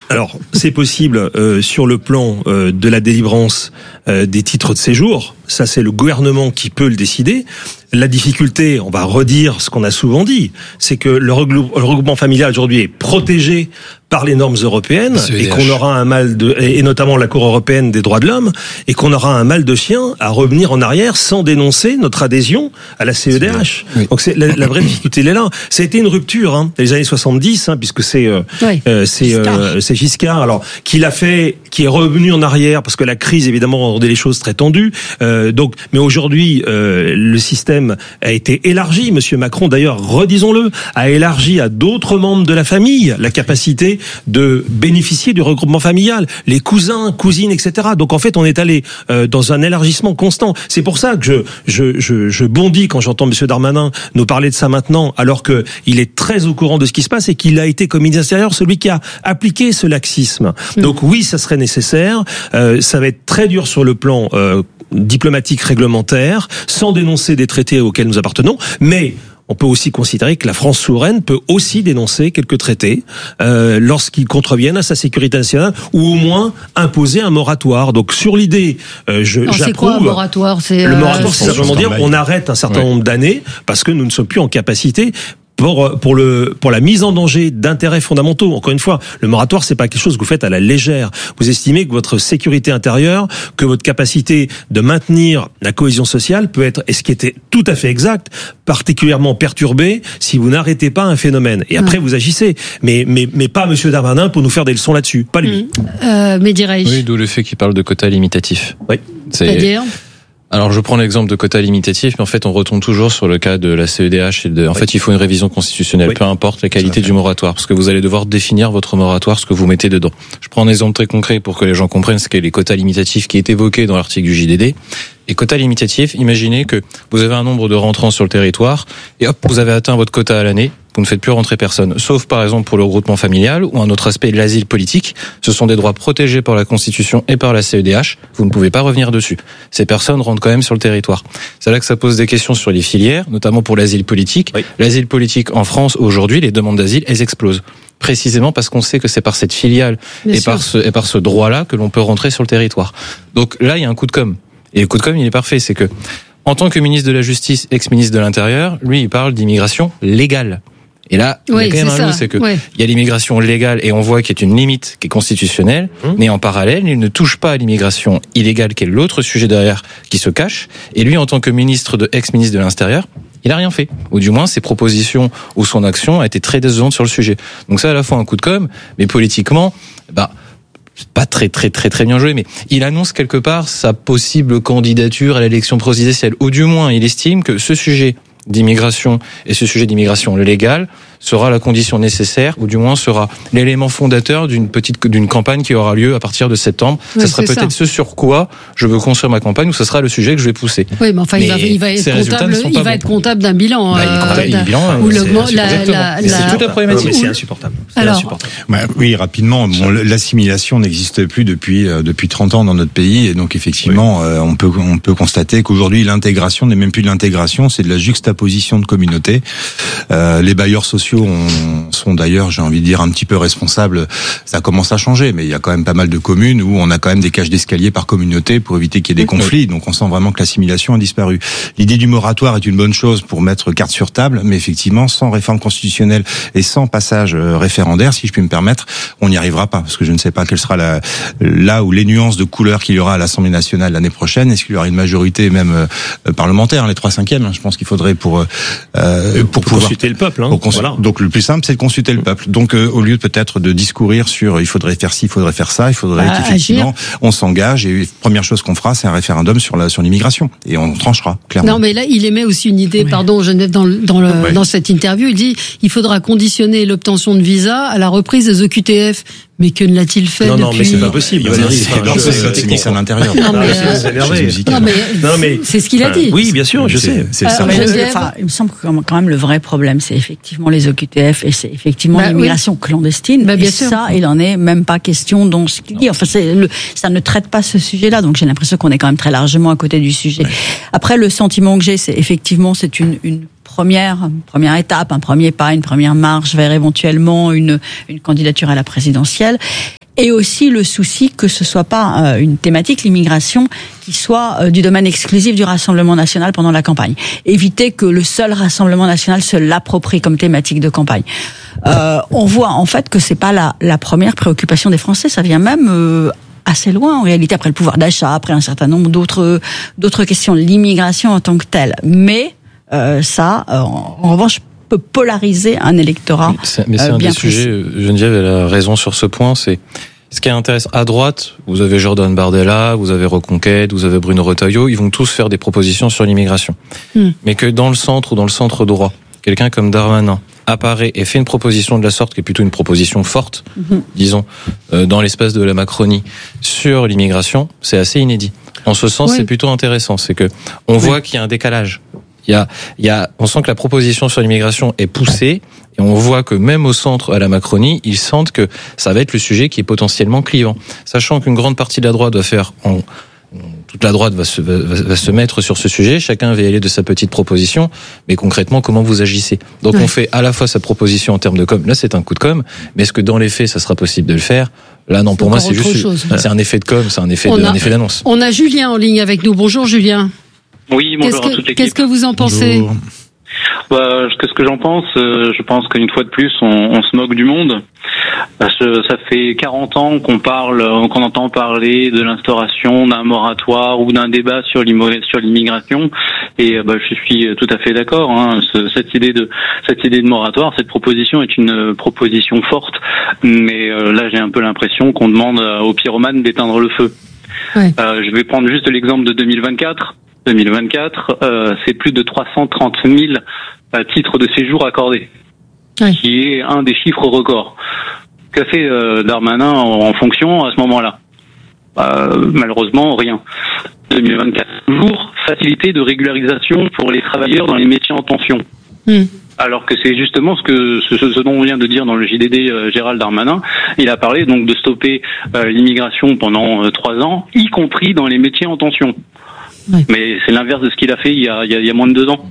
Alors, c'est possible sur le plan de la délivrance des titres de séjour. Ça, c'est le gouvernement qui peut le décider. La difficulté, on va redire ce qu'on a souvent dit, c'est que le regroupement familial aujourd'hui est protégé par les normes européennes et qu'on aura un mal et notamment la Cour européenne des droits de l'homme, et qu'on aura un mal de chien à revenir en arrière sans dénoncer notre adhésion à la CEDH. Oui. Donc c'est la vraie difficulté, elle est là. Ça a été une rupture, les années 70, puisque c'est Giscard, alors qui l'a fait, qui est revenu en arrière parce que la crise évidemment rendait les choses très tendues. Mais aujourd'hui, le système a été élargi. Monsieur Macron, d'ailleurs, redisons-le, a élargi à d'autres membres de la famille la capacité de bénéficier du regroupement familial, les cousins, cousines, etc. Donc en fait, on est allé dans un élargissement constant. C'est pour ça que je bondis quand j'entends Monsieur Darmanin nous parler de ça maintenant, alors que il est très au courant de ce qui se passe et qu'il a été comme ministre de l'Intérieur celui qui a appliqué ce laxisme. Donc oui, ça serait nécessaire. Ça va être très dur sur le plan diplomatique réglementaire, sans dénoncer des traités auxquels nous appartenons, mais on peut aussi considérer que la France souveraine peut aussi dénoncer quelques traités lorsqu'ils contreviennent à sa sécurité nationale, ou au moins imposer un moratoire. Donc sur l'idée, j'approuve. C'est quoi un moratoire ? Le moratoire, c'est simplement dire on arrête un certain nombre d'années parce que nous ne sommes plus en capacité pour la mise en danger d'intérêts fondamentaux. Encore une fois, le moratoire, c'est pas quelque chose que vous faites à la légère. Vous estimez que votre sécurité intérieure, que votre capacité de maintenir la cohésion sociale peut être, et ce qui était tout à fait exact, particulièrement perturbée si vous n'arrêtez pas un phénomène. Et après, vous agissez. Mais pas Monsieur Darmanin pour nous faire des leçons là-dessus. Pas lui. Mehdi Reich. Oui, d'où le fait qu'il parle de quotas limitatifs. Oui. C'est-à-dire ? Alors, je prends l'exemple de quotas limitatifs, mais en fait, on retombe toujours sur le cas de la CEDH en fait, il faut une révision constitutionnelle, peu importe la qualité du moratoire, parce que vous allez devoir définir votre moratoire, ce que vous mettez dedans. Je prends un exemple très concret pour que les gens comprennent ce qu'est les quotas limitatifs qui est évoqué dans l'article du JDD. Et quotas limitatifs, imaginez que vous avez un nombre de rentrants sur le territoire, et hop, vous avez atteint votre quota à l'année, vous ne faites plus rentrer personne. Sauf par exemple pour le regroupement familial ou un autre aspect, l'asile politique. Ce sont des droits protégés par la Constitution et par la CEDH. Vous ne pouvez pas revenir dessus. Ces personnes rentrent quand même sur le territoire. C'est là que ça pose des questions sur les filières, notamment pour l'asile politique. Oui. L'asile politique en France aujourd'hui, les demandes d'asile, elles explosent. Précisément parce qu'on sait que c'est par cette filiale et par ce droit-là que l'on peut rentrer sur le territoire. Donc là, il y a un coup de com'. Et le coup de com', il est parfait. C'est que, en tant que ministre de la Justice, ex-ministre de l'Intérieur, lui, il parle d'immigration légale. Et là, il y a quand même un loup, c'est que il y a l'immigration légale et on voit qu'il y a une limite qui est constitutionnelle, mais en parallèle, il ne touche pas à l'immigration illégale qui est l'autre sujet derrière qui se cache. Et lui, en tant que ex-ministre de l'Intérieur, il a rien fait. Ou du moins, ses propositions ou son action a été très décevante sur le sujet. Donc ça, à la fois un coup de com', mais politiquement, pas très bien joué, mais il annonce quelque part sa possible candidature à l'élection présidentielle. Ou du moins, il estime que ce sujet d'immigration et ce sujet d'immigration légale sera la condition nécessaire, ou du moins sera l'élément fondateur d'une campagne qui aura lieu à partir de septembre. Oui, ça sera peut-être ce sur quoi je veux construire ma campagne, ou ce sera le sujet que je vais pousser. Oui, mais enfin, il va être comptable d'un bilan. C'est toute la problématique. C'est insupportable. Oui, rapidement. L'assimilation n'existe plus depuis 30 ans dans notre pays, et donc effectivement, on peut constater qu'aujourd'hui l'intégration n'est même plus de l'intégration, c'est de la juxtaposition de communautés. Les bailleurs sociaux sont d'ailleurs, j'ai envie de dire, un petit peu responsables. Ça commence à changer, mais il y a quand même pas mal de communes où on a quand même des cages d'escalier par communauté pour éviter qu'il y ait des conflits. Donc on sent vraiment que l'assimilation a disparu. L'idée du moratoire est une bonne chose pour mettre carte sur table, mais effectivement, sans réforme constitutionnelle et sans passage référendaire, si je puis me permettre, on n'y arrivera pas, parce que je ne sais pas quelle sera là où les nuances de couleurs qu'il y aura à l'Assemblée nationale l'année prochaine. Est-ce qu'il y aura une majorité même parlementaire, les 3/5? Je pense qu'il faudrait pour pouvoir consulter le peuple. Voilà. Donc le plus simple, c'est de consulter le peuple. Donc au lieu peut-être de discourir sur il faudrait faire ci, il faudrait faire ça, il faudrait qu'effectivement on s'engage, et première chose qu'on fera, c'est un référendum sur l'immigration, et on tranchera clairement. Non, mais là il émet aussi une idée. Pardon, Geneviève, dans cette interview, il dit il faudra conditionner l'obtention de visa à la reprise des OQTF. Mais que ne l'a-il fait depuis... Non, mais c'est pas possible. C'est ministre de l'Intérieur. Non, mais c'est ce qu'il a dit. Oui, bien sûr, je sais. Il me semble que quand même le vrai problème, c'est effectivement les OQTF et c'est effectivement l'immigration clandestine. Et ça, il en est même pas question dans ce qu'il dit. Enfin, ça ne traite pas ce sujet-là. Donc j'ai l'impression qu'on est quand même très largement à côté du sujet. Après, le sentiment que j'ai, c'est effectivement, c'est une première étape, un premier pas, une première marche vers éventuellement une candidature à la présidentielle. et aussi le souci que ce soit pas une thématique, l'immigration, qui soit du domaine exclusif du Rassemblement national pendant la campagne. Éviter que le seul Rassemblement national se l'approprie comme thématique de campagne. On voit en fait que c'est pas la première préoccupation des Français, ça vient même assez loin en réalité, après le pouvoir d'achat, après un certain nombre d'autres questions, l'immigration en tant que telle. Mais ça, en revanche, peut polariser un électorat. Mais c'est un des sujets, Geneviève elle a raison sur ce point, c'est ce qui est intéressant. À droite, vous avez Jordan Bardella, vous avez Reconquête, vous avez Bruno Retailleau, ils vont tous faire des propositions sur l'immigration. Mais que dans le centre ou dans le centre droit, quelqu'un comme Darmanin apparaît et fait une proposition de la sorte, qui est plutôt une proposition forte, disons, dans l'espace de la Macronie, sur l'immigration, c'est assez inédit. En ce sens, c'est plutôt intéressant. C'est que on voit qu'il y a un décalage. On sent que la proposition sur l'immigration est poussée, et on voit que même au centre, à la Macronie, ils sentent que ça va être le sujet qui est potentiellement clivant. Sachant qu'une grande partie de la droite toute la droite va se mettre sur ce sujet, chacun va y aller de sa petite proposition, mais concrètement, comment vous agissez? Donc on fait à la fois sa proposition en termes de com, là c'est un coup de com, mais est-ce que dans les faits, ça sera possible de le faire? Là non, pour moi c'est juste, c'est un effet de com, c'est un effet d'annonce. On a Julien en ligne avec nous. Bonjour Julien. Oui, bonjour à toute l'équipe. Qu'est-ce que vous en pensez? Qu'est-ce que j'en pense? Je pense qu'une fois de plus, on se moque du monde. Ça fait 40 ans qu'on entend parler de l'instauration d'un moratoire ou d'un débat sur l'immigration, et je suis tout à fait d'accord. Cette idée de moratoire, cette proposition est une proposition forte, mais là j'ai un peu l'impression qu'on demande aux pyromanes d'éteindre le feu. Je vais prendre juste l'exemple de 2024. 2024, c'est plus de 330 000 titres de séjour accordés, qui est un des chiffres records. Qu'a fait Darmanin en fonction à ce moment-là? Malheureusement, rien. 2024, toujours facilité de régularisation pour les travailleurs dans les métiers en tension. Alors que c'est justement ce dont on vient de dire dans le JDD Gérald Darmanin. Il a parlé donc de stopper l'immigration pendant 3 ans, y compris dans les métiers en tension. Mais c'est l'inverse de ce qu'il a fait il y a moins de 2 ans.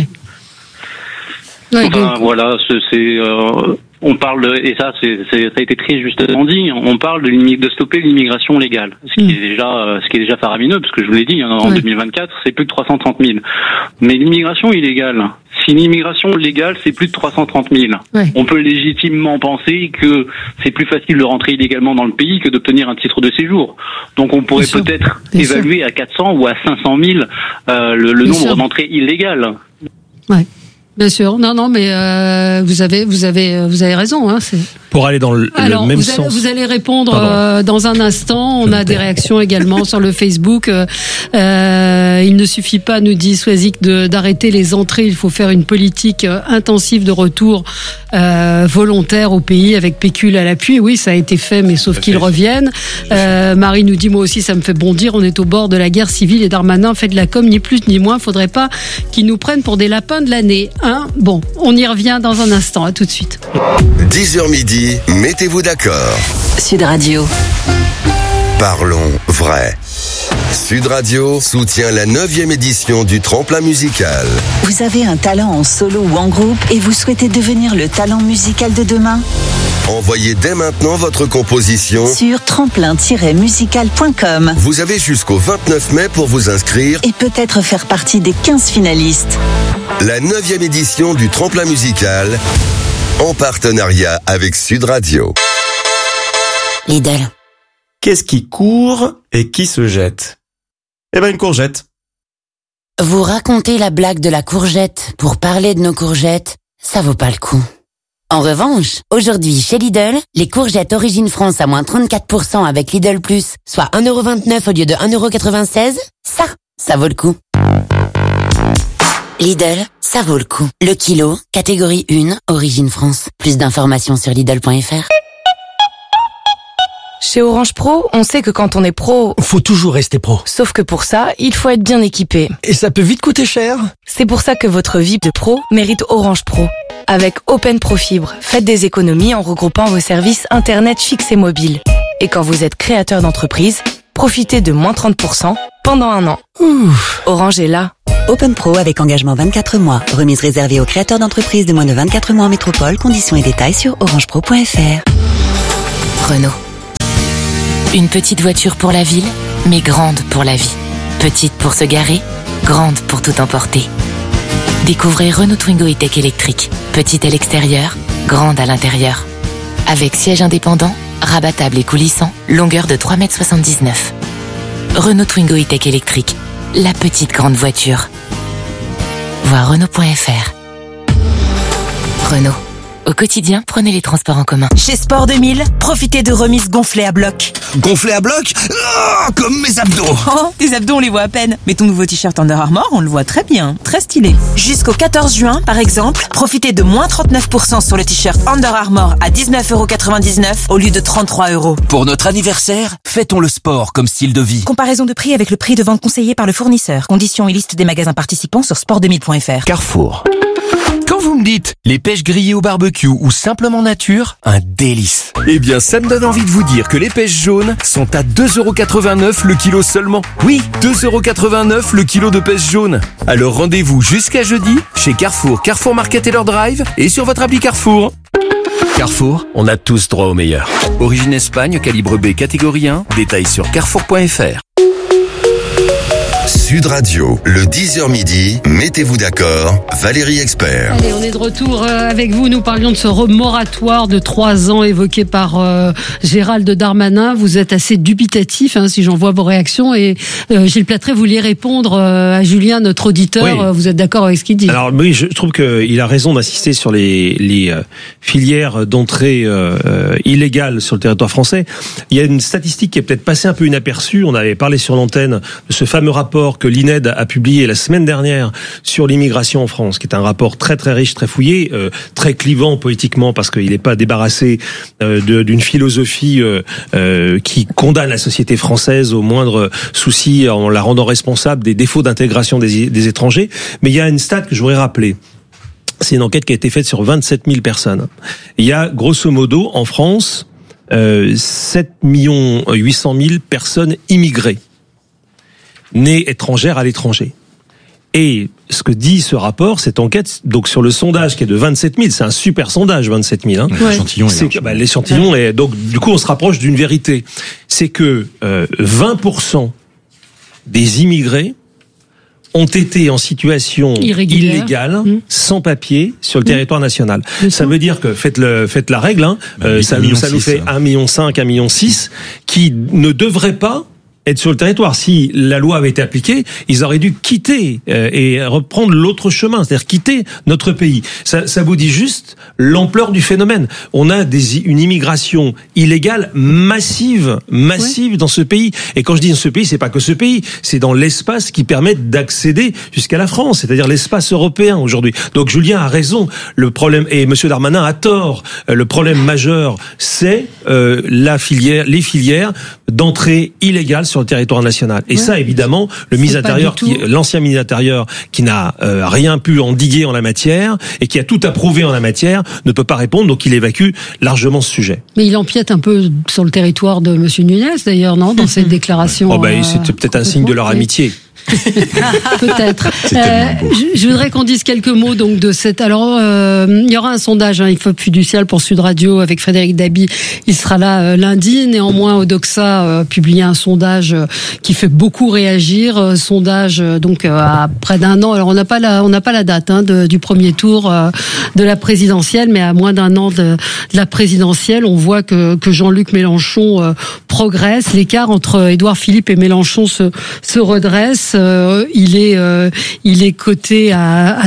Voilà, on parle et ça a été très justement dit. On parle de stopper l'immigration légale, ce qui est déjà faramineux, parce que je vous l'ai dit, en 2024, c'est plus de 330 000. Mais l'immigration illégale, si l'immigration légale, c'est plus de 330 000, on peut légitimement penser que c'est plus facile de rentrer illégalement dans le pays que d'obtenir un titre de séjour. Donc on pourrait peut-être évaluer à 400 ou à 500 000 le nombre d'entrées illégales. Bien sûr, non, mais vous avez raison. Pour aller dans le même sens. Vous allez répondre dans un instant. On a des réactions également sur le Facebook. Il ne suffit pas, nous dit Swazik, d'arrêter les entrées. Il faut faire une politique intensive de retour volontaire au pays avec pécule à l'appui. Oui, ça a été fait, mais sauf qu'ils reviennent. Marie nous dit, moi aussi, ça me fait bondir. On est au bord de la guerre civile et Darmanin fait de la com, ni plus ni moins. Faudrait pas qu'ils nous prennent pour des lapins de l'année. Bon, on y revient dans un instant. À tout de suite. 10h midi, mettez-vous d'accord. Sud Radio. Parlons vrai. Sud Radio soutient la 9e édition du Tremplin musical. Vous avez un talent en solo ou en groupe et vous souhaitez devenir le talent musical de demain? Envoyez dès maintenant votre composition sur tremplin-musical.com. Vous avez jusqu'au 29 mai pour vous inscrire et peut-être faire partie des 15 finalistes. La 9e édition du Tremplin musical, en partenariat avec Sud Radio. Lidl. Qu'est-ce qui court et qui se jette? Une courgette. Vous racontez la blague de la courgette pour parler de nos courgettes, ça vaut pas le coup. En revanche, aujourd'hui chez Lidl, les courgettes Origine France à moins 34% avec Lidl Plus, soit 1,29€ au lieu de 1,96€, ça vaut le coup. Lidl, ça vaut le coup. Le kilo, catégorie 1, Origine France. Plus d'informations sur Lidl.fr. Chez Orange Pro, on sait que quand on est pro, faut toujours rester pro. Sauf que pour ça, il faut être bien équipé. Et ça peut vite coûter cher. C'est pour ça que votre vie de pro mérite Orange Pro. Avec Open Pro Fibre, faites des économies en regroupant vos services Internet fixes et mobiles. Et quand vous êtes créateur d'entreprise, profitez de moins 30% pendant 1 an. Orange est là. Open Pro avec engagement 24 mois. Remise réservée aux créateurs d'entreprises de moins de 24 mois en métropole. Conditions et détails sur orangepro.fr. Renault. Une petite voiture pour la ville, mais grande pour la vie. Petite pour se garer, grande pour tout emporter. Découvrez Renault Twingo E-Tech électrique. Petite à l'extérieur, grande à l'intérieur. Avec siège indépendant, rabattable et coulissant, longueur de 3,79 m. Renault Twingo E-Tech électrique. La petite grande voiture. Voir Renault.fr. Renault. Au quotidien, prenez les transports en commun. Chez Sport 2000, profitez de remises gonflées à bloc. Gonflées à bloc ? Oh, comme mes abdos. Oh, tes abdos, on les voit à peine. Mais ton nouveau t-shirt Under Armour, on le voit très bien. Très stylé. Jusqu'au 14 juin, par exemple, profitez de moins 39% sur le t-shirt Under Armour à 19,99 € au lieu de 33 €. Pour notre anniversaire, fêtons le sport comme style de vie. Comparaison de prix avec le prix de vente conseillé par le fournisseur. Conditions et liste des magasins participants sur sport2000.fr. Carrefour. Quand vous me dites les pêches grillées au barbecue ou simplement nature, un délice. Eh bien, ça me donne envie de vous dire que les pêches jaunes sont à 2,89 € le kilo seulement. Oui, 2,89 € le kilo de pêche jaune. Alors rendez-vous jusqu'à jeudi chez Carrefour, Carrefour Market et leur drive et sur votre appli Carrefour. Carrefour, on a tous droit au meilleur. Origine Espagne, calibre B, catégorie 1. Détails sur carrefour.fr. Sud Radio, le 10h midi, mettez-vous d'accord, Valérie Expert. Allez, on est de retour avec vous. Nous parlions de ce moratoire de 3 ans évoqué par Gérald Darmanin. Vous êtes assez dubitatif, si j'en vois vos réactions. Et Gilles Plattret voulait répondre à Julien, notre auditeur. Oui. Vous êtes d'accord avec ce qu'il dit? Alors oui, je trouve qu'il a raison d'insister sur les filières d'entrée illégales sur le territoire français. Il y a une statistique qui est peut-être passée un peu inaperçue. On avait parlé sur l'antenne de ce fameux rapport que l'INED a publié la semaine dernière sur l'immigration en France, qui est un rapport très très riche, très fouillé, très clivant politiquement parce qu'il n'est pas débarrassé d'une philosophie qui condamne la société française au moindre souci en la rendant responsable des défauts d'intégration des étrangers. Mais il y a une stat que je voudrais rappeler. C'est une enquête qui a été faite sur 27 000 personnes. Il y a grosso modo en France 7 800 000 personnes immigrées, nées étrangères à l'étranger. Et ce que dit ce rapport, cette enquête, donc sur le sondage qui est de 27 000, c'est un super sondage, 27 000. Hein. Ouais. L'échantillon est donc du coup on se rapproche d'une vérité. C'est que 20% des immigrés ont été en situation illégale, sans papier, sur le territoire national. Ça veut dire que faites la règle, ça nous fait 1,5 million, 1,6 million, qui ne devraient pas être sur le territoire. Si la loi avait été appliquée, ils auraient dû quitter et reprendre l'autre chemin, c'est-à-dire quitter notre pays. Ça vous dit juste l'ampleur du phénomène. On a une immigration illégale massive dans ce pays. Et quand je dis dans ce pays, c'est pas que ce pays, c'est dans l'espace qui permet d'accéder jusqu'à la France, c'est-à-dire l'espace européen aujourd'hui. Donc Julien a raison. Le problème, et Monsieur Darmanin a tort. Le problème majeur, c'est les filières d'entrée illégale sur le territoire national. Et ça, évidemment, l'ancien ministre intérieur qui n'a rien pu endiguer en la matière et qui a tout approuvé en la matière, ne peut pas répondre, donc il évacue largement ce sujet. Mais il empiète un peu sur le territoire de Monsieur Nunez, d'ailleurs, non, dans cette déclaration. C'était peut-être un signe de leur amitié. Peut-être. Je voudrais qu'on dise quelques mots donc de cette. Alors, il y aura un sondage, IFOP Fiducial pour Sud Radio avec Frédéric Dabi. Il sera là lundi. Néanmoins, Odoxa publie un sondage qui fait beaucoup réagir. Sondage donc à près d'1 an. Alors, on n'a pas la date du premier tour de la présidentielle, mais à moins d'1 an de la présidentielle, on voit que Jean-Luc Mélenchon progresse. L'écart entre Édouard Philippe et Mélenchon se redresse. Il est coté à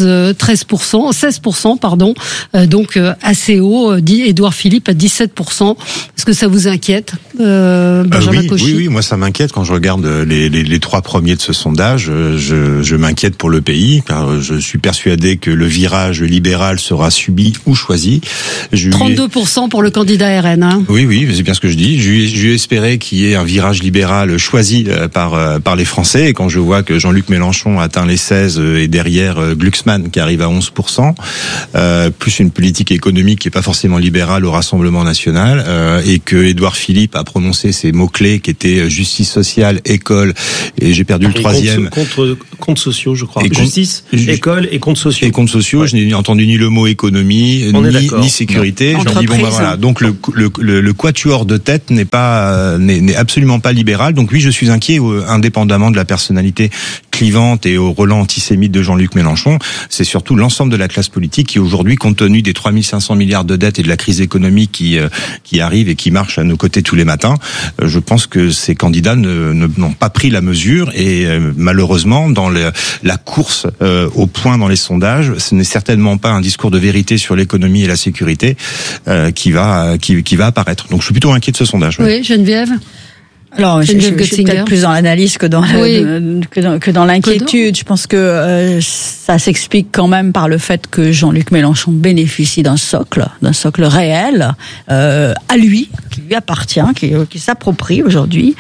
16%, pardon. Donc assez haut, dit Édouard Philippe à 17%. Est-ce que ça vous inquiète, Benjamin Cauchy ? Oui, moi ça m'inquiète quand je regarde les 3 premiers de ce sondage. Je m'inquiète pour le pays, car je suis persuadé que le virage libéral sera subi ou choisi. 32% pour le candidat RN. Hein. Oui, c'est bien ce que je dis. J'ai espéré qu'il y ait un virage libéral choisi par les Français. Et quand je vois que Jean-Luc Mélenchon atteint les 16 et derrière Glucksmann qui arrive à 11%, plus une politique économique qui est pas forcément libérale au Rassemblement national, et que Édouard Philippe a prononcé ces mots-clés qui étaient justice sociale, école, et j'ai perdu le troisième. Comptes sociaux, je crois. Justice, école et comptes sociaux. Et comptes sociaux, je n'ai entendu ni le mot économie, ni sécurité. J'en dis voilà. Donc le quatuor de tête n'est absolument pas libéral. Donc oui, je suis inquiet, indépendamment de la personnalité clivante et au relent antisémite de Jean-Luc Mélenchon. C'est surtout l'ensemble de la classe politique qui aujourd'hui, compte tenu des 3500 milliards de dettes et de la crise économique qui arrive et qui marche à nos côtés tous les matins, je pense que ces candidats n'ont pas pris la mesure et malheureusement, dans la course au point dans les sondages, ce n'est certainement pas un discours de vérité sur l'économie et la sécurité qui va apparaître. Donc je suis plutôt inquiet de ce sondage. Oui, Geneviève. Alors, je suis peut-être plus dans l'analyse que dans l'inquiétude. Je pense que ça s'explique quand même par le fait que Jean-Luc Mélenchon bénéficie d'un socle réel à lui, qui lui appartient, qui s'approprie aujourd'hui.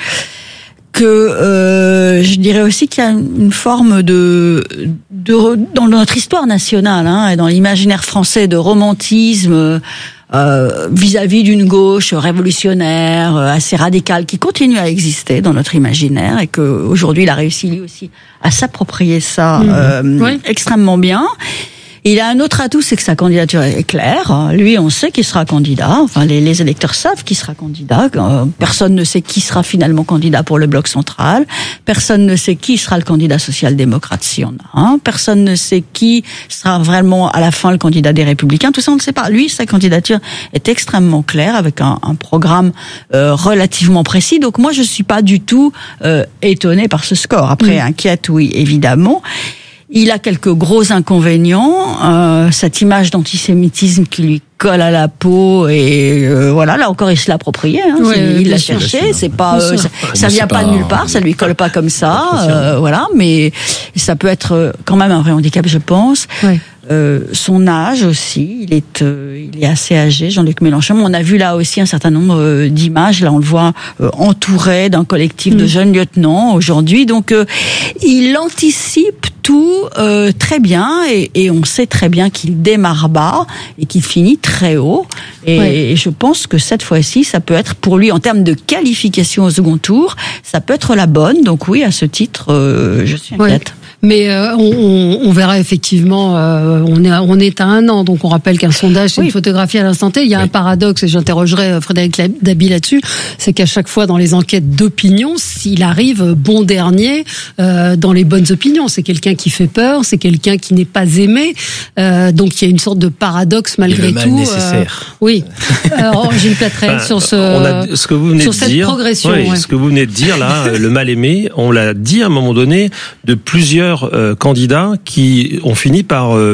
Que je dirais aussi qu'il y a une forme dans notre histoire nationale, et dans l'imaginaire français, de romantisme. Vis-à-vis d'une gauche révolutionnaire, assez radicale, qui continue à exister dans notre imaginaire et que aujourd'hui il a réussi lui aussi à s'approprier ça extrêmement bien. Il a un autre atout, c'est que sa candidature est claire. Lui, on sait qu'il sera candidat. Enfin, les électeurs savent qu'il sera candidat. Personne ne sait qui sera finalement candidat pour le bloc central. Personne ne sait qui sera le candidat social-démocrate s'il y en a un. Personne ne sait qui sera vraiment à la fin le candidat des Républicains. Tout ça, on ne sait pas. Lui, sa candidature est extrêmement claire avec un programme relativement précis. Donc moi, je suis pas du tout étonnée par ce score. Après, inquiète, oui, évidemment. Il a quelques gros inconvénients, cette image d'antisémitisme qui lui colle à la peau et voilà, là encore il se l'approprié, il l'a cherché, c'est pas ça vient pas de nulle part, ça lui colle pas comme ça, voilà, mais ça peut être quand même un vrai handicap, je pense. Son âge aussi, il est assez âgé, Jean-Luc Mélenchon. On a vu là aussi un certain nombre d'images. Là, on le voit entouré d'un collectif de jeunes lieutenants aujourd'hui. Donc, il anticipe tout très bien et on sait très bien qu'il démarre bas et qu'il finit très haut. Et je pense que cette fois-ci, ça peut être pour lui, en termes de qualification au second tour, ça peut être la bonne. Donc oui, à ce titre, je suis inquiète. Mais on verra effectivement, on est à 1 an, donc on rappelle qu'un sondage, c'est une photographie à l'instant T. Il y a un paradoxe, et j'interrogerai Frédéric Dabi là-dessus, c'est qu'à chaque fois dans les enquêtes d'opinion, s'il arrive bon dernier dans les bonnes opinions, c'est quelqu'un qui fait peur, c'est quelqu'un qui n'est pas aimé, donc il y a une sorte de paradoxe malgré tout. Le mal nécessaire. Oui. Alors Gilles Platrel sur ce que vous venez de cette dire, progression. Ce que vous venez de dire là, le mal aimé, on l'a dit à un moment donné de plusieurs candidats qui ont fini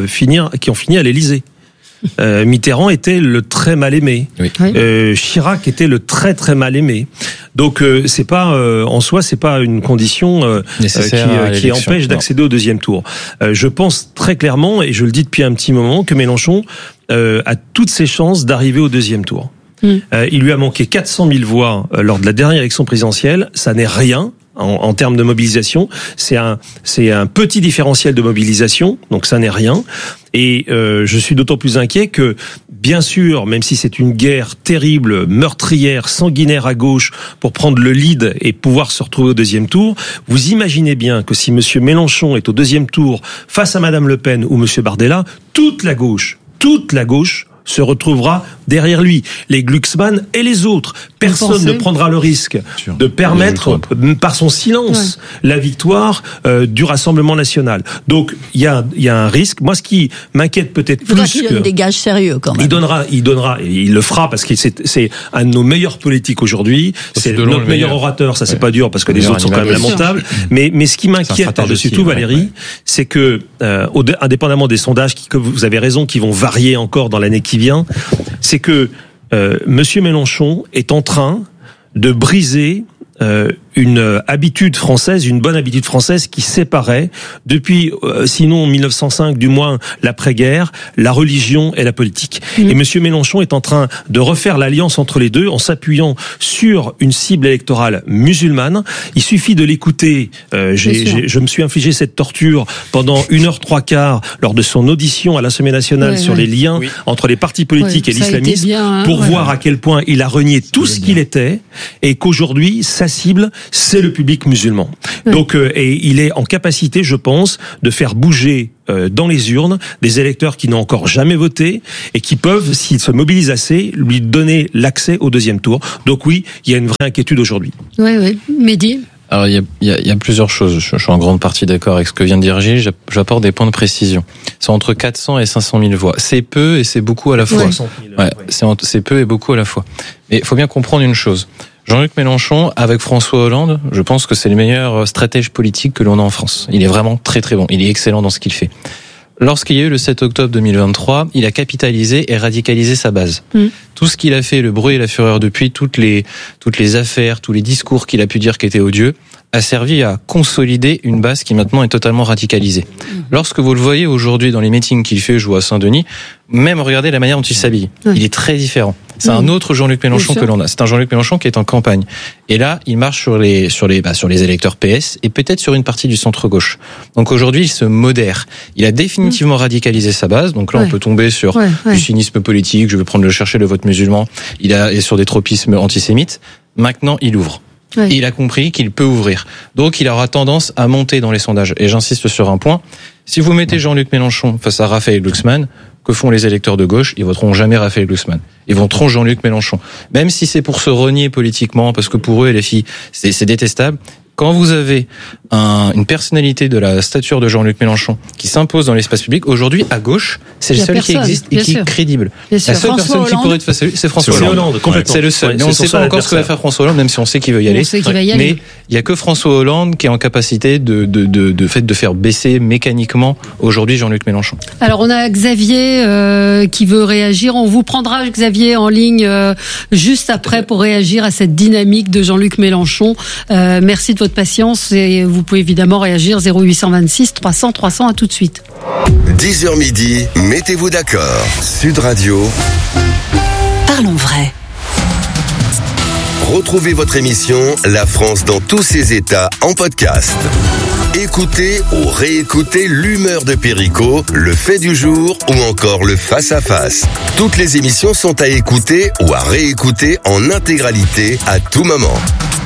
à l'Élysée. Mitterrand était le très mal aimé. Chirac était le très très mal aimé. Donc c'est pas en soi, c'est pas une condition qui empêche d'accéder au deuxième tour. Je pense très clairement, et je le dis depuis un petit moment, que Mélenchon a toutes ses chances d'arriver au deuxième tour. Il lui a manqué 400 000 voix lors de la dernière élection présidentielle. Ça n'est rien. En termes de mobilisation, c'est un petit différentiel de mobilisation, donc ça n'est rien. Et je suis d'autant plus inquiet que, bien sûr, même si c'est une guerre terrible, meurtrière, sanguinaire à gauche pour prendre le lead et pouvoir se retrouver au deuxième tour, vous imaginez bien que si Monsieur Mélenchon est au deuxième tour face à Madame Le Pen ou Monsieur Bardella, toute la gauche se retrouvera derrière lui, les Glucksmann et les autres. Personne ne prendra le risque de permettre, par son silence, la victoire du Rassemblement national. Donc, il y a un risque. Moi, ce qui m'inquiète peut-être plus... Il donne des gages sérieux, quand même. Il donnera, et il le fera, parce que c'est un de nos meilleurs politiques aujourd'hui. C'est notre meilleur orateur. Ça, c'est pas dur, parce que les autres sont quand même lamentables. Mais ce qui m'inquiète par-dessus tout, Valérie, c'est que, indépendamment des sondages que vous avez raison, qui vont varier encore dans l'année qui vient, c'est que Monsieur Mélenchon est en train de briser une habitude française, une bonne habitude française qui séparait depuis, sinon 1905, du moins l'après-guerre, la religion et la politique. Et Monsieur Mélenchon est en train de refaire l'alliance entre les deux en s'appuyant sur une cible électorale musulmane. Il suffit de l'écouter. Je me suis infligé cette torture pendant 1h03 lors de son audition à l'Assemblée nationale sur les liens entre les partis politiques et l'islamisme pour voir à quel point il a renié tout ce qu'il était et qu'aujourd'hui sa cible c'est le public musulman. Donc et il est en capacité, je pense, de faire bouger dans les urnes des électeurs qui n'ont encore jamais voté et qui peuvent, s'ils se mobilisent assez, lui donner l'accès au deuxième tour. Donc oui, il y a une vraie inquiétude aujourd'hui. Oui. Mehdi ? Alors il y a plusieurs choses. Je suis en grande partie d'accord avec ce que vient de dire Gilles. J'apporte des points de précision. C'est entre 400 et 500 000 voix. C'est peu et c'est beaucoup à la fois. C'est peu et beaucoup à la fois. Mais il faut bien comprendre une chose. Jean-Luc Mélenchon, avec François Hollande, je pense que c'est le meilleur stratège politique que l'on a en France. Il est vraiment très très bon. Il est excellent dans ce qu'il fait. Lorsqu'il y a eu le 7 octobre 2023, il a capitalisé et radicalisé sa base. Tout ce qu'il a fait, le bruit et la fureur depuis, toutes les affaires, tous les discours qu'il a pu dire qui étaient odieux, a servi à consolider une base qui maintenant est totalement radicalisée. Lorsque vous le voyez aujourd'hui dans les meetings qu'il fait, je vois à Saint-Denis, même regardez la manière dont il s'habille. Il est très différent. C'est un autre Jean-Luc Mélenchon que l'on a. C'est un Jean-Luc Mélenchon qui est en campagne. Et là, il marche sur les électeurs PS et peut-être sur une partie du centre-gauche. Donc aujourd'hui, il se modère. Il a définitivement radicalisé sa base. Donc là, on peut tomber sur du cynisme politique. Je veux chercher le vote musulman. Il est sur des tropismes antisémites. Maintenant, il ouvre. Et il a compris qu'il peut ouvrir. Donc il aura tendance à monter dans les sondages. Et j'insiste sur un point. Si vous mettez Jean-Luc Mélenchon face à Raphaël Glucksmann, que font les électeurs de gauche? Ils voteront jamais Raphaël Glucksmann. Ils voteront Jean-Luc Mélenchon. Même si c'est pour se renier politiquement, parce que pour eux, les filles, c'est détestable. Quand vous avez une personnalité de la stature de Jean-Luc Mélenchon qui s'impose dans l'espace public, aujourd'hui, à gauche, c'est le seul qui existe et qui est crédible. La seule personne qui pourrait être face à lui, c'est François Hollande. C'est le seul. Mais on ne sait pas encore ce que va faire François Hollande, même si on sait qu'il veut y aller. Mais il n'y a que François Hollande qui est en capacité de faire baisser mécaniquement aujourd'hui Jean-Luc Mélenchon. Alors on a Xavier qui veut réagir. On vous prendra, Xavier, en ligne juste après pour réagir à cette dynamique de Jean-Luc Mélenchon. Merci de votre patience et vous pouvez évidemment réagir 0826 300 300. À tout de suite. 10h midi, mettez-vous d'accord. Sud Radio. Parlons vrai. Retrouvez votre émission La France dans tous ses états en podcast. Écoutez ou réécoutez l'humeur de Perico, le fait du jour ou encore le face-à-face. Toutes les émissions sont à écouter ou à réécouter en intégralité à tout moment.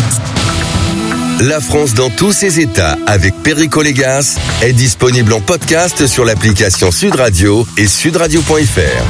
La France dans tous ses états avec Perico Légas est disponible en podcast sur l'application Sud Radio et sudradio.fr.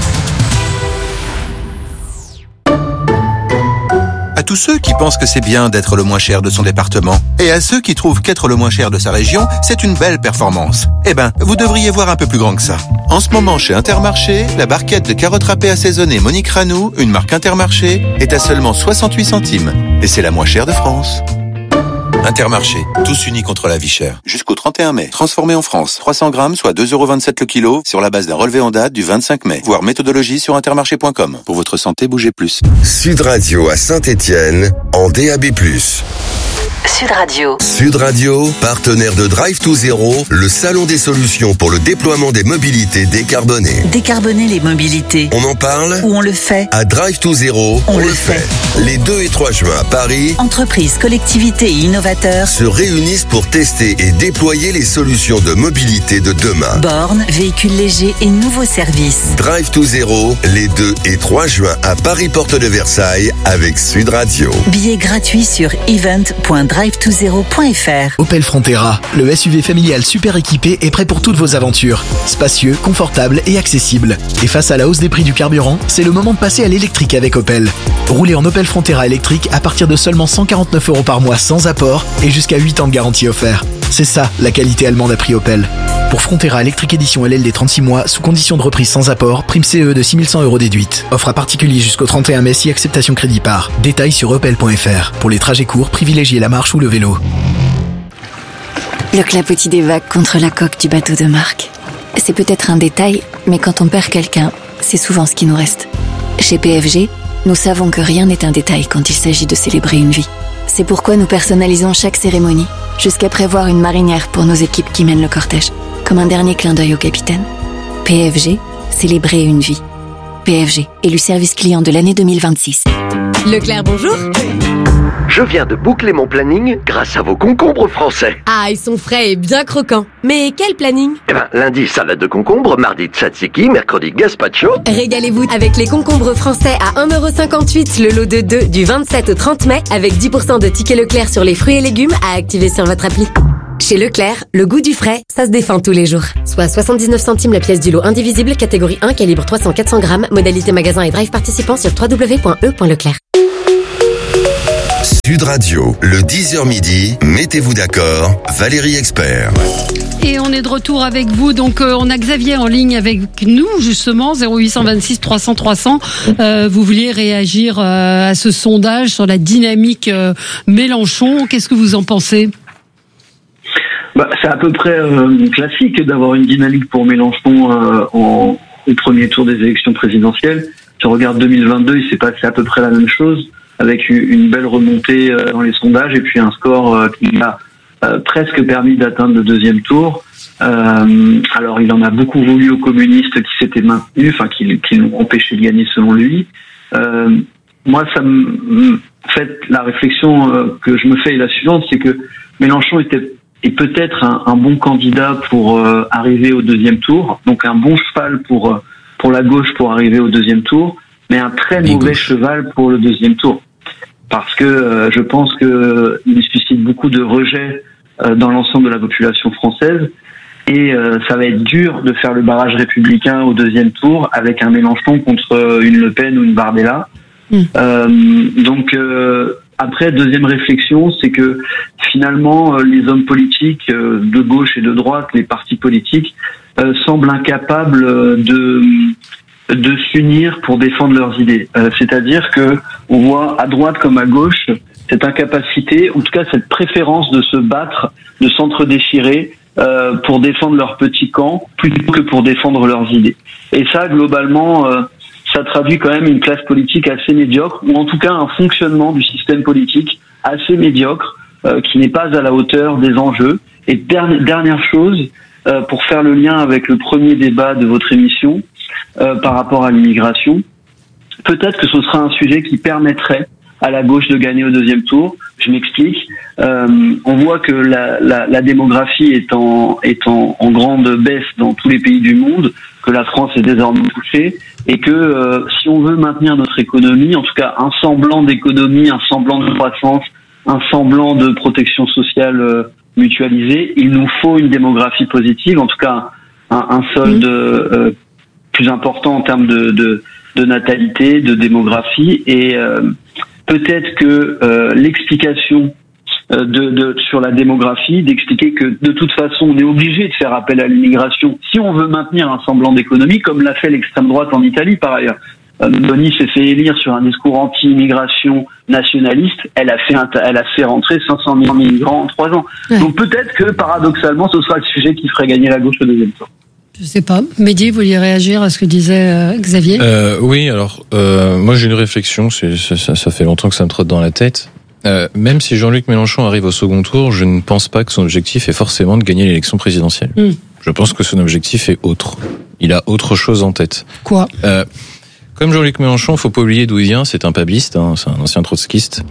À tous ceux qui pensent que c'est bien d'être le moins cher de son département, et à ceux qui trouvent qu'être le moins cher de sa région, c'est une belle performance. Eh ben, vous devriez voir un peu plus grand que ça. En ce moment, chez Intermarché, la barquette de carottes râpées assaisonnées Monique Ranou, une marque Intermarché, est à seulement 68 centimes. Et c'est la moins chère de France. Intermarché, tous unis contre la vie chère. Jusqu'au 31 mai. Transformé en France. 300 grammes, soit 2,27 € le kilo, sur la base d'un relevé en date du 25 mai. Voir méthodologie sur intermarché.com. Pour votre santé, bougez plus. Sud Radio à Saint-Étienne, en DAB+. Sud Radio. Sud Radio, partenaire de Drive to Zero, le salon des solutions pour le déploiement des mobilités décarbonées. Décarboner les mobilités. On en parle ou on le fait? À Drive to Zero, on le fait. Les 2 et 3 juin à Paris, entreprises, collectivités et innovateurs se réunissent pour tester et déployer les solutions de mobilité de demain. Bornes, véhicules légers et nouveaux services. Drive to Zero, les 2 et 3 juin à Paris Porte de Versailles avec Sud Radio. Billets gratuits sur event.drive20.fr. Opel Frontera, le SUV familial super équipé est prêt pour toutes vos aventures. Spacieux, confortable et accessible. Et face à la hausse des prix du carburant, c'est le moment de passer à l'électrique avec Opel. Roulez en Opel Frontera électrique à partir de seulement 149 € par mois sans apport et jusqu'à 8 ans de garantie offert. C'est ça, la qualité allemande à prix Opel. Pour Frontera électrique édition LLD 36 mois, sous condition de reprise sans apport, prime CE de 6100 € déduite. Offre à particulier jusqu'au 31 mai si acceptation crédit par. Détails sur opel.fr. Pour les trajets courts, privilégiez la marche ou le vélo. Le clapotis des vagues contre la coque du bateau de Marc. C'est peut-être un détail, mais quand on perd quelqu'un, c'est souvent ce qui nous reste. Chez PFG, Nous savons que rien n'est un détail quand il s'agit de célébrer une vie. C'est pourquoi nous personnalisons chaque cérémonie, jusqu'à prévoir une marinière pour nos équipes qui mènent le cortège, comme un dernier clin d'œil au capitaine. PFG, célébrer une vie. PFG, élu service client de l'année 2026. Leclerc, bonjour. Je viens de boucler mon planning grâce à vos concombres français. Ah, ils sont frais et bien croquants. Mais quel planning ? Lundi, salade de concombre, mardi, tzatziki, mercredi, gazpacho. Régalez-vous avec les concombres français à 1,58€ le lot de 2 du 27 au 30 mai, avec 10% de tickets Leclerc sur les fruits et légumes à activer sur votre appli. Chez Leclerc, le goût du frais, ça se défend tous les jours. Soit 79 centimes la pièce du lot indivisible, catégorie 1, calibre 300-400 grammes, modalité magasin et drive participant sur www.e.leclerc. Sud Radio, le 10h midi, mettez-vous d'accord, Valérie Expert. Et on est de retour avec vous, donc on a Xavier en ligne avec nous justement, 0826 300 300. Vous vouliez réagir à ce sondage sur la dynamique Mélenchon, qu'est-ce que vous en pensez ? C'est à peu près classique d'avoir une dynamique pour Mélenchon au premier tour des élections présidentielles. Si on regarde 2022, il s'est passé à peu près la même chose, avec une belle remontée dans les sondages et puis un score qui a presque permis d'atteindre le deuxième tour. Alors il en a beaucoup voulu aux communistes qui s'étaient maintenus, qui l'ont empêché de gagner selon lui. Moi, en fait, la réflexion que je me fais est la suivante, c'est que Mélenchon est peut-être un bon candidat pour arriver au deuxième tour, donc un bon cheval pour la gauche pour arriver au deuxième tour, mais un très mauvais cheval pour le deuxième tour. Parce que je pense qu'il suscite beaucoup de rejet dans l'ensemble de la population française, et ça va être dur de faire le barrage républicain au deuxième tour avec un Mélenchon contre une Le Pen ou une Bardella. Donc après, deuxième réflexion, c'est que finalement les hommes politiques de gauche et de droite, les partis politiques, semblent incapables de s'unir pour défendre leurs idées. C'est-à-dire que on voit à droite comme à gauche cette incapacité, en tout cas cette préférence de se battre, de s'entre-déchirer pour défendre leur petit camp plutôt que pour défendre leurs idées. Et ça, globalement, ça traduit quand même une classe politique assez médiocre, ou en tout cas un fonctionnement du système politique assez médiocre, qui n'est pas à la hauteur des enjeux. Et dernière chose, pour faire le lien avec le premier débat de votre émission, par rapport à l'immigration, peut-être que ce sera un sujet qui permettrait à la gauche de gagner au deuxième tour. Je m'explique. On voit que la démographie est en grande baisse dans tous les pays du monde, que la France est désormais touchée, et que si on veut maintenir notre économie, en tout cas un semblant d'économie, un semblant de croissance, un semblant de protection sociale mutualisée, il nous faut une démographie positive, en tout cas un solde plus important en termes de natalité, de démographie, et peut-être que l'explication sur la démographie, d'expliquer que de toute façon on est obligé de faire appel à l'immigration si on veut maintenir un semblant d'économie, comme l'a fait l'extrême droite en Italie par ailleurs. Meloni s'est fait élire sur un discours anti-immigration nationaliste, elle a fait rentrer 500 000 migrants en 3 ans. Ouais. Donc peut-être que paradoxalement ce sera le sujet qui ferait gagner la gauche au deuxième tour. Je sais pas. Mehdi, vous vouliez réagir à ce que disait Xavier ? Oui, alors moi j'ai une réflexion, ça fait longtemps que ça me trotte dans la tête. Même si Jean-Luc Mélenchon arrive au second tour, je ne pense pas que son objectif est forcément de gagner l'élection présidentielle. Je pense que son objectif est autre. Il a autre chose en tête. Quoi ? Comme Jean-Luc Mélenchon, faut pas oublier d'où il vient, c'est un pabliste, c'est un ancien trotskiste.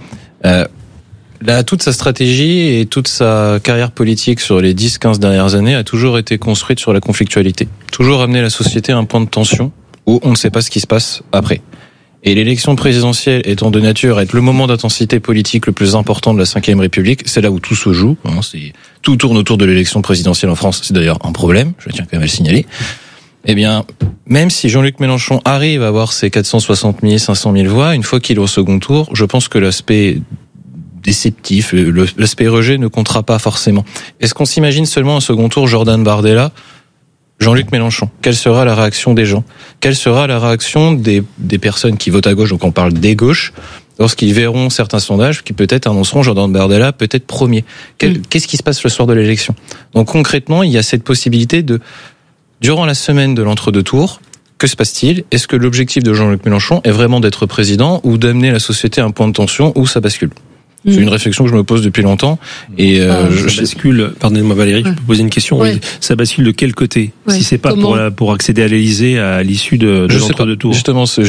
Toute sa stratégie et toute sa carrière politique sur les 10-15 dernières années a toujours été construite sur la conflictualité. Toujours amener la société à un point de tension où on ne sait pas ce qui se passe après. Et l'élection présidentielle étant de nature à être le moment d'intensité politique le plus important de la Ve République, c'est là où tout se joue. Tout tourne autour de l'élection présidentielle en France, c'est d'ailleurs un problème, je tiens quand même à le signaler. Eh bien, même si Jean-Luc Mélenchon arrive à avoir ses 460 000, 500 000 voix, une fois qu'il est au second tour, je pense que l'aspect déceptif, l'aspect rejet ne comptera pas forcément. Est-ce qu'on s'imagine seulement un second tour Jordan Bardella, Jean-Luc Mélenchon? Quelle sera la réaction des gens? Quelle sera la réaction des personnes qui votent à gauche, donc on parle des gauches, lorsqu'ils verront certains sondages qui peut-être annonceront Jordan Bardella peut-être premier? Qu'est-ce qui se passe le soir de l'élection? Donc concrètement, il y a cette possibilité de, durant la semaine de l'entre-deux tours, Que se passe-t-il ? Est-ce que l'objectif de Jean-Luc Mélenchon est vraiment d'être président ou d'amener la société à un point de tension où ça bascule ? C'est une réflexion que je me pose depuis longtemps. Et ça bascule. Pardonnez-moi Valérie, je peux poser une question. Oui. Ça bascule de quel côté ? Si c'est pas pour accéder à l'Élysée à l'issue de l'entre-deux tours. Justement, c'est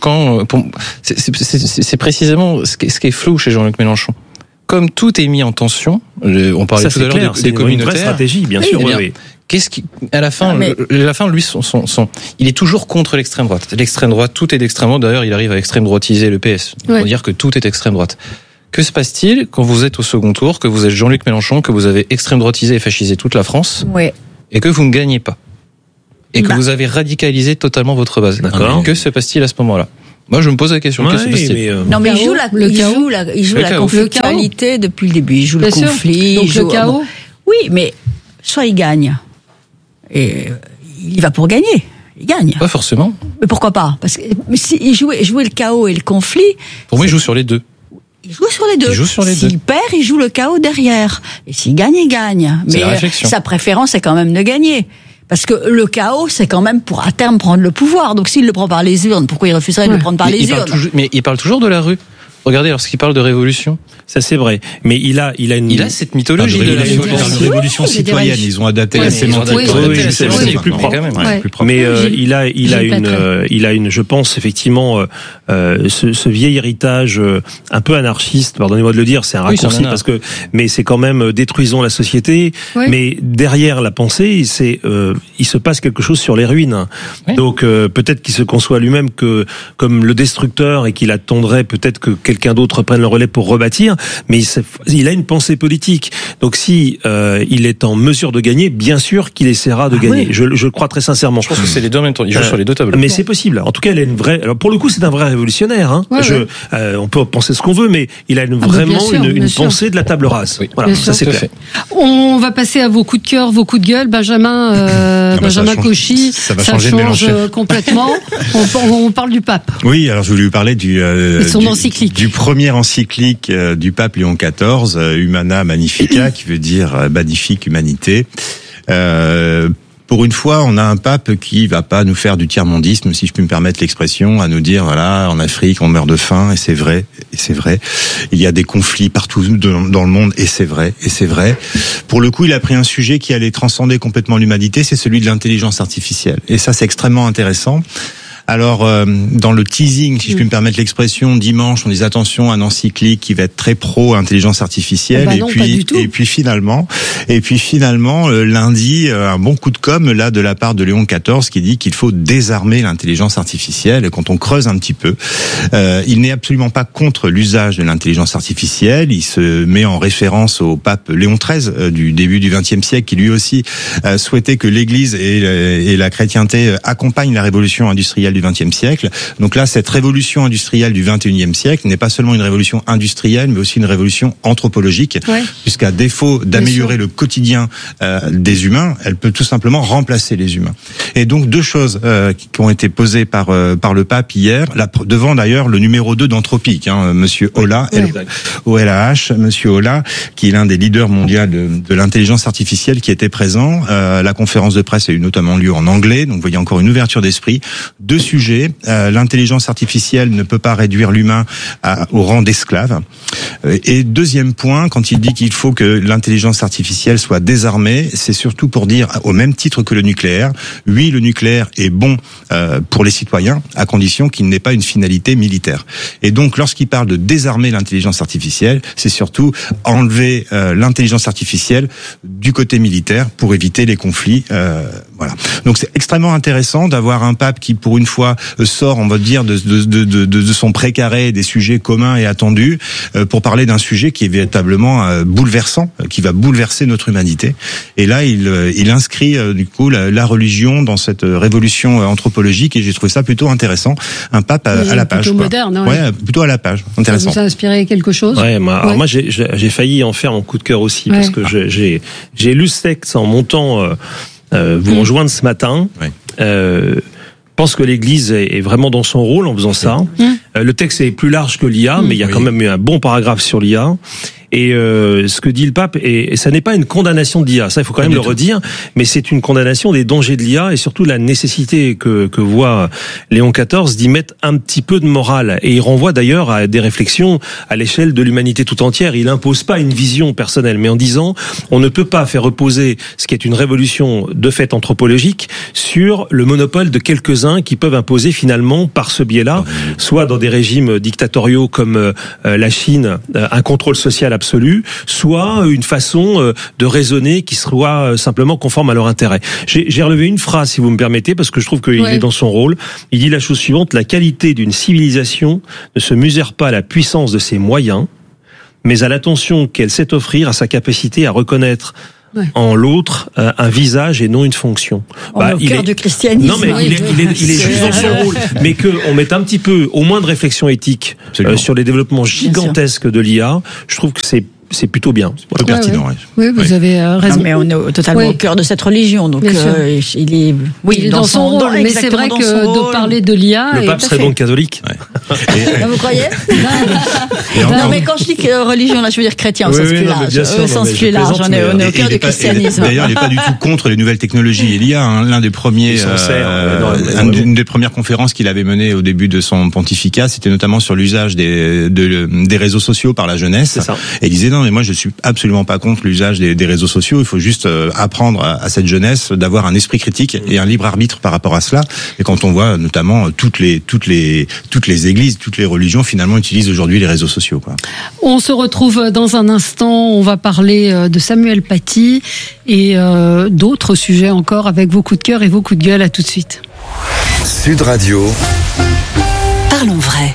précisément ce qui est flou chez Jean-Luc Mélenchon. Comme tout est mis en tension, on parlait tout à l'heure des communautaires. Une vraie stratégie, bien sûr. Oui. Qu'est-ce qui, à la fin, lui, il est toujours contre l'extrême droite. L'extrême droite, tout est d'extrême droite. D'ailleurs, il arrive à extrême droitiser le PS. Pour dire que tout est extrême droite. Que se passe-t-il quand vous êtes au second tour, que vous êtes Jean-Luc Mélenchon, que vous avez extrême droitisé et fascisé toute la France, et que vous ne gagnez pas, et que vous avez radicalisé totalement votre base. D'accord. Que se passe-t-il à ce moment-là ? Moi, je me pose la question. Que se passe-t-il ? Non, mais il joue la conflictualité depuis le début. Il joue le conflit. Donc le chaos. Oui, mais soit il gagne, et il va pour gagner. Il gagne. Pas forcément. Mais pourquoi pas ? Parce que s'il jouait le chaos et le conflit. Pour moi, il joue sur les deux. Il joue sur les deux. S'il perd, il joue le chaos derrière. Et s'il gagne, il gagne. Mais sa préférence est quand même de gagner. Parce que le chaos, c'est quand même pour à terme prendre le pouvoir. Donc s'il le prend par les urnes, pourquoi il refuserait de le prendre par les urnes ? Mais il parle toujours de la rue. Regardez, lorsqu'il parle de révolution. Ça, c'est vrai. Mais il a cette mythologie de la révolution citoyenne. Ils ont adapté la sémantique. C'est plus propre. Mais il a une, je pense, effectivement, ce vieil héritage un peu anarchiste, pardonnez-moi de le dire, c'est un raccourci mais c'est quand même détruisons la société. Mais derrière la pensée, il se passe quelque chose sur les ruines. Donc, peut-être qu'il se conçoit lui-même comme le destructeur et qu'il attendrait peut-être que quelqu'un d'autre prenne le relais pour rebâtir, mais il a une pensée politique. Donc si il est en mesure de gagner, bien sûr qu'il essaiera de gagner. Je le crois très sincèrement. Je pense que c'est les deux en même temps. Il joue sur les deux tableaux. Mais c'est possible. En tout cas, elle est une vraie. Alors pour le coup, c'est un vrai révolutionnaire. On peut penser ce qu'on veut, mais il a vraiment une pensée de la table rase. Voilà, ça c'est clair. On va passer à vos coups de cœur, vos coups de gueule. Benjamin Cauchy, ça change complètement. On parle du pape. Oui, alors je voulais vous parler son encyclique. Du premier encyclique du pape Léon XIV, Humana Magnifica, qui veut dire magnifique humanité. Pour une fois, on a un pape qui va pas nous faire du tiers-mondisme, si je puis me permettre l'expression, à nous dire voilà, en Afrique, on meurt de faim, et c'est vrai. Il y a des conflits partout dans le monde, et c'est vrai. Pour le coup, il a pris un sujet qui allait transcender complètement l'humanité, c'est celui de l'intelligence artificielle. Et ça, c'est extrêmement intéressant. Alors, dans le teasing, si je puis me permettre l'expression, dimanche, on dit attention, un encyclique qui va être très pro intelligence artificielle. Et puis finalement, lundi, un bon coup de com' là de la part de Léon XIV qui dit qu'il faut désarmer l'intelligence artificielle. Et quand on creuse un petit peu, il n'est absolument pas contre l'usage de l'intelligence artificielle. Il se met en référence au pape Léon XIII du début du XXe siècle, qui lui aussi souhaitait que l'Église et la chrétienté accompagnent la révolution industrielle du XXe siècle. Donc là, cette révolution industrielle du XXIe siècle n'est pas seulement une révolution industrielle, mais aussi une révolution anthropologique, puisqu'à défaut d'améliorer le quotidien des humains, elle peut tout simplement remplacer les humains. Et donc deux choses qui ont été posées par le pape hier, devant d'ailleurs le numéro 2 d'Anthropique, Monsieur Olah, OLAH, Monsieur Olah, qui est l'un des leaders mondiaux de l'intelligence artificielle, qui était présent. La conférence de presse a eu notamment lieu en anglais, donc vous voyez encore une ouverture d'esprit. Deux sujets. L'intelligence artificielle ne peut pas réduire l'humain au rang d'esclave. Et deuxième point, quand il dit qu'il faut que l'intelligence artificielle soit désarmée, c'est surtout pour dire, au même titre que le nucléaire, oui, le nucléaire est bon pour les citoyens, à condition qu'il n'ait pas une finalité militaire. Et donc, lorsqu'il parle de désarmer l'intelligence artificielle, c'est surtout enlever l'intelligence artificielle du côté militaire pour éviter les conflits. Voilà. Donc, c'est extrêmement intéressant d'avoir un pape qui, pour une fois, sort, on va dire, de son précaré, des sujets communs et attendus, pour parler d'un sujet qui est véritablement bouleversant, qui va bouleverser notre humanité. Et là, il inscrit du coup la religion dans cette révolution anthropologique, et j'ai trouvé ça plutôt intéressant. Un pape à la page. Plutôt moderne, plutôt à la page. Intéressant. Ça vous a inspiré quelque chose ? Alors moi, j'ai failli en faire mon coup de cœur aussi, parce que j'ai lu ce texte en montant vous rejoindre ce matin. Je pense que l'Église est vraiment dans son rôle en faisant ça. Le texte est plus large que l'IA, mais il y a quand même eu un bon paragraphe sur l'IA. Et ce que dit le pape, et ça n'est pas une condamnation de l'IA, ça il faut quand même le redire, mais c'est une condamnation des dangers de l'IA et surtout la nécessité que voit Léon XIV d'y mettre un petit peu de morale. Et il renvoie d'ailleurs à des réflexions à l'échelle de l'humanité tout entière. Il impose pas une vision personnelle, mais en disant on ne peut pas faire reposer ce qui est une révolution de fait anthropologique sur le monopole de quelques-uns qui peuvent imposer finalement par ce biais-là, soit dans des régimes dictatoriaux comme la Chine, un contrôle social absolu, soit une façon de raisonner qui soit simplement conforme à leur intérêt. J'ai relevé une phrase, si vous me permettez, parce que je trouve qu'il est dans son rôle. Il dit la chose suivante: la qualité d'une civilisation ne se mesure pas à la puissance de ses moyens, mais à l'attention qu'elle sait offrir à sa capacité à reconnaître en l'autre un visage et non une fonction. Au cœur du christianisme. Non, mais il est juste dans son rôle. Mais qu'on mette un petit peu, au moins de réflexion éthique sur les développements gigantesques de l'IA, je trouve que c'est plutôt bien. C'est plutôt pertinent. Oui, vous avez raison. Non, mais on est totalement au cœur de cette religion, donc il est dans son rôle. Mais c'est vrai que de parler de l'IA... Le pape serait donc catholique. Vous croyez? Non, mais quand je dis religion, là, je veux dire chrétien au sens plus large. On est au cœur du christianisme. D'ailleurs, il n'est pas du tout contre les nouvelles technologies. Il y a l'un des premiers, une des premières conférences qu'il avait menées au début de son pontificat, c'était notamment sur l'usage des réseaux sociaux par la jeunesse. Et il disait non, mais moi je suis absolument pas contre l'usage des réseaux sociaux. Il faut juste apprendre à cette jeunesse d'avoir un esprit critique et un libre arbitre par rapport à cela. Et quand on voit notamment toutes les églises, toutes les religions finalement utilisent aujourd'hui les réseaux sociaux, quoi. On se retrouve dans un instant. On va parler de Samuel Paty et d'autres sujets encore avec vos coups de cœur et vos coups de gueule. À tout de suite. Sud Radio. Parlons vrai.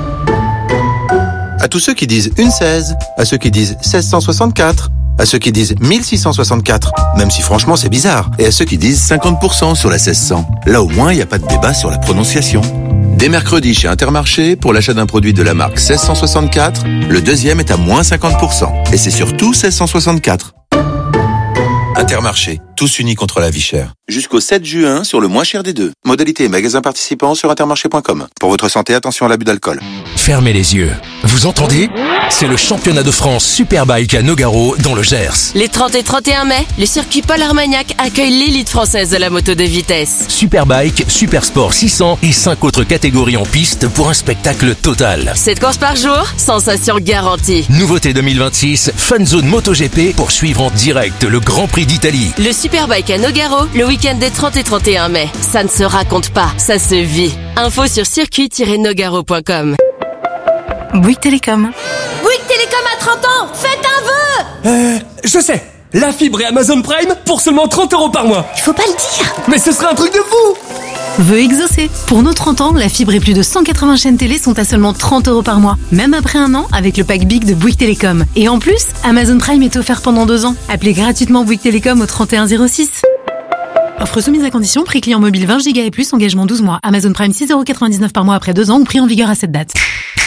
À tous ceux qui disent une 16, à ceux qui disent 1664, à ceux qui disent 1664, même si franchement c'est bizarre, et à ceux qui disent 50% sur la 1600. Là au moins il n'y a pas de débat sur la prononciation. Dès mercredi chez Intermarché, pour l'achat d'un produit de la marque 1664, le deuxième est à moins 50%. Et c'est surtout 1664. Intermarché, tous unis contre la vie chère. Jusqu'au 7 juin sur le moins cher des deux. Modalité et magasins participants sur intermarché.com. Pour votre santé, attention à l'abus d'alcool. Fermez les yeux. Vous entendez? C'est le championnat de France Superbike à Nogaro dans le Gers. Les 30 et 31 mai, le circuit Paul Armagnac accueille l'élite française de la moto de vitesse. Superbike, Supersport 600 et 5 autres catégories en piste pour un spectacle total. 7 courses par jour, sensation garantie. Nouveauté 2026, Fun Zone MotoGP pour suivre en direct le Grand Prix d'Italie. Le Superbike à Nogaro, le week-end des 30 et 31 mai. Ça ne se raconte pas, ça se vit. Info sur circuit-nogaro.com. Bouygues Télécom. Bouygues Télécom a 30 ans, faites un vœu. Je sais. La fibre et Amazon Prime pour seulement 30 € par mois. Il faut pas le dire. Mais ce serait un truc de fou. Vœu exaucé. Pour nos 30 ans, la fibre et plus de 180 chaînes télé sont à seulement 30 € par mois. Même après un an, avec le pack Big de Bouygues Télécom. Et en plus, Amazon Prime est offert pendant 2 ans. Appelez gratuitement Bouygues Télécom au 3106. Offre soumise à condition, prix client mobile 20 Go et plus, engagement 12 mois. Amazon Prime 6,99 € par mois après 2 ans ou prix en vigueur à cette date.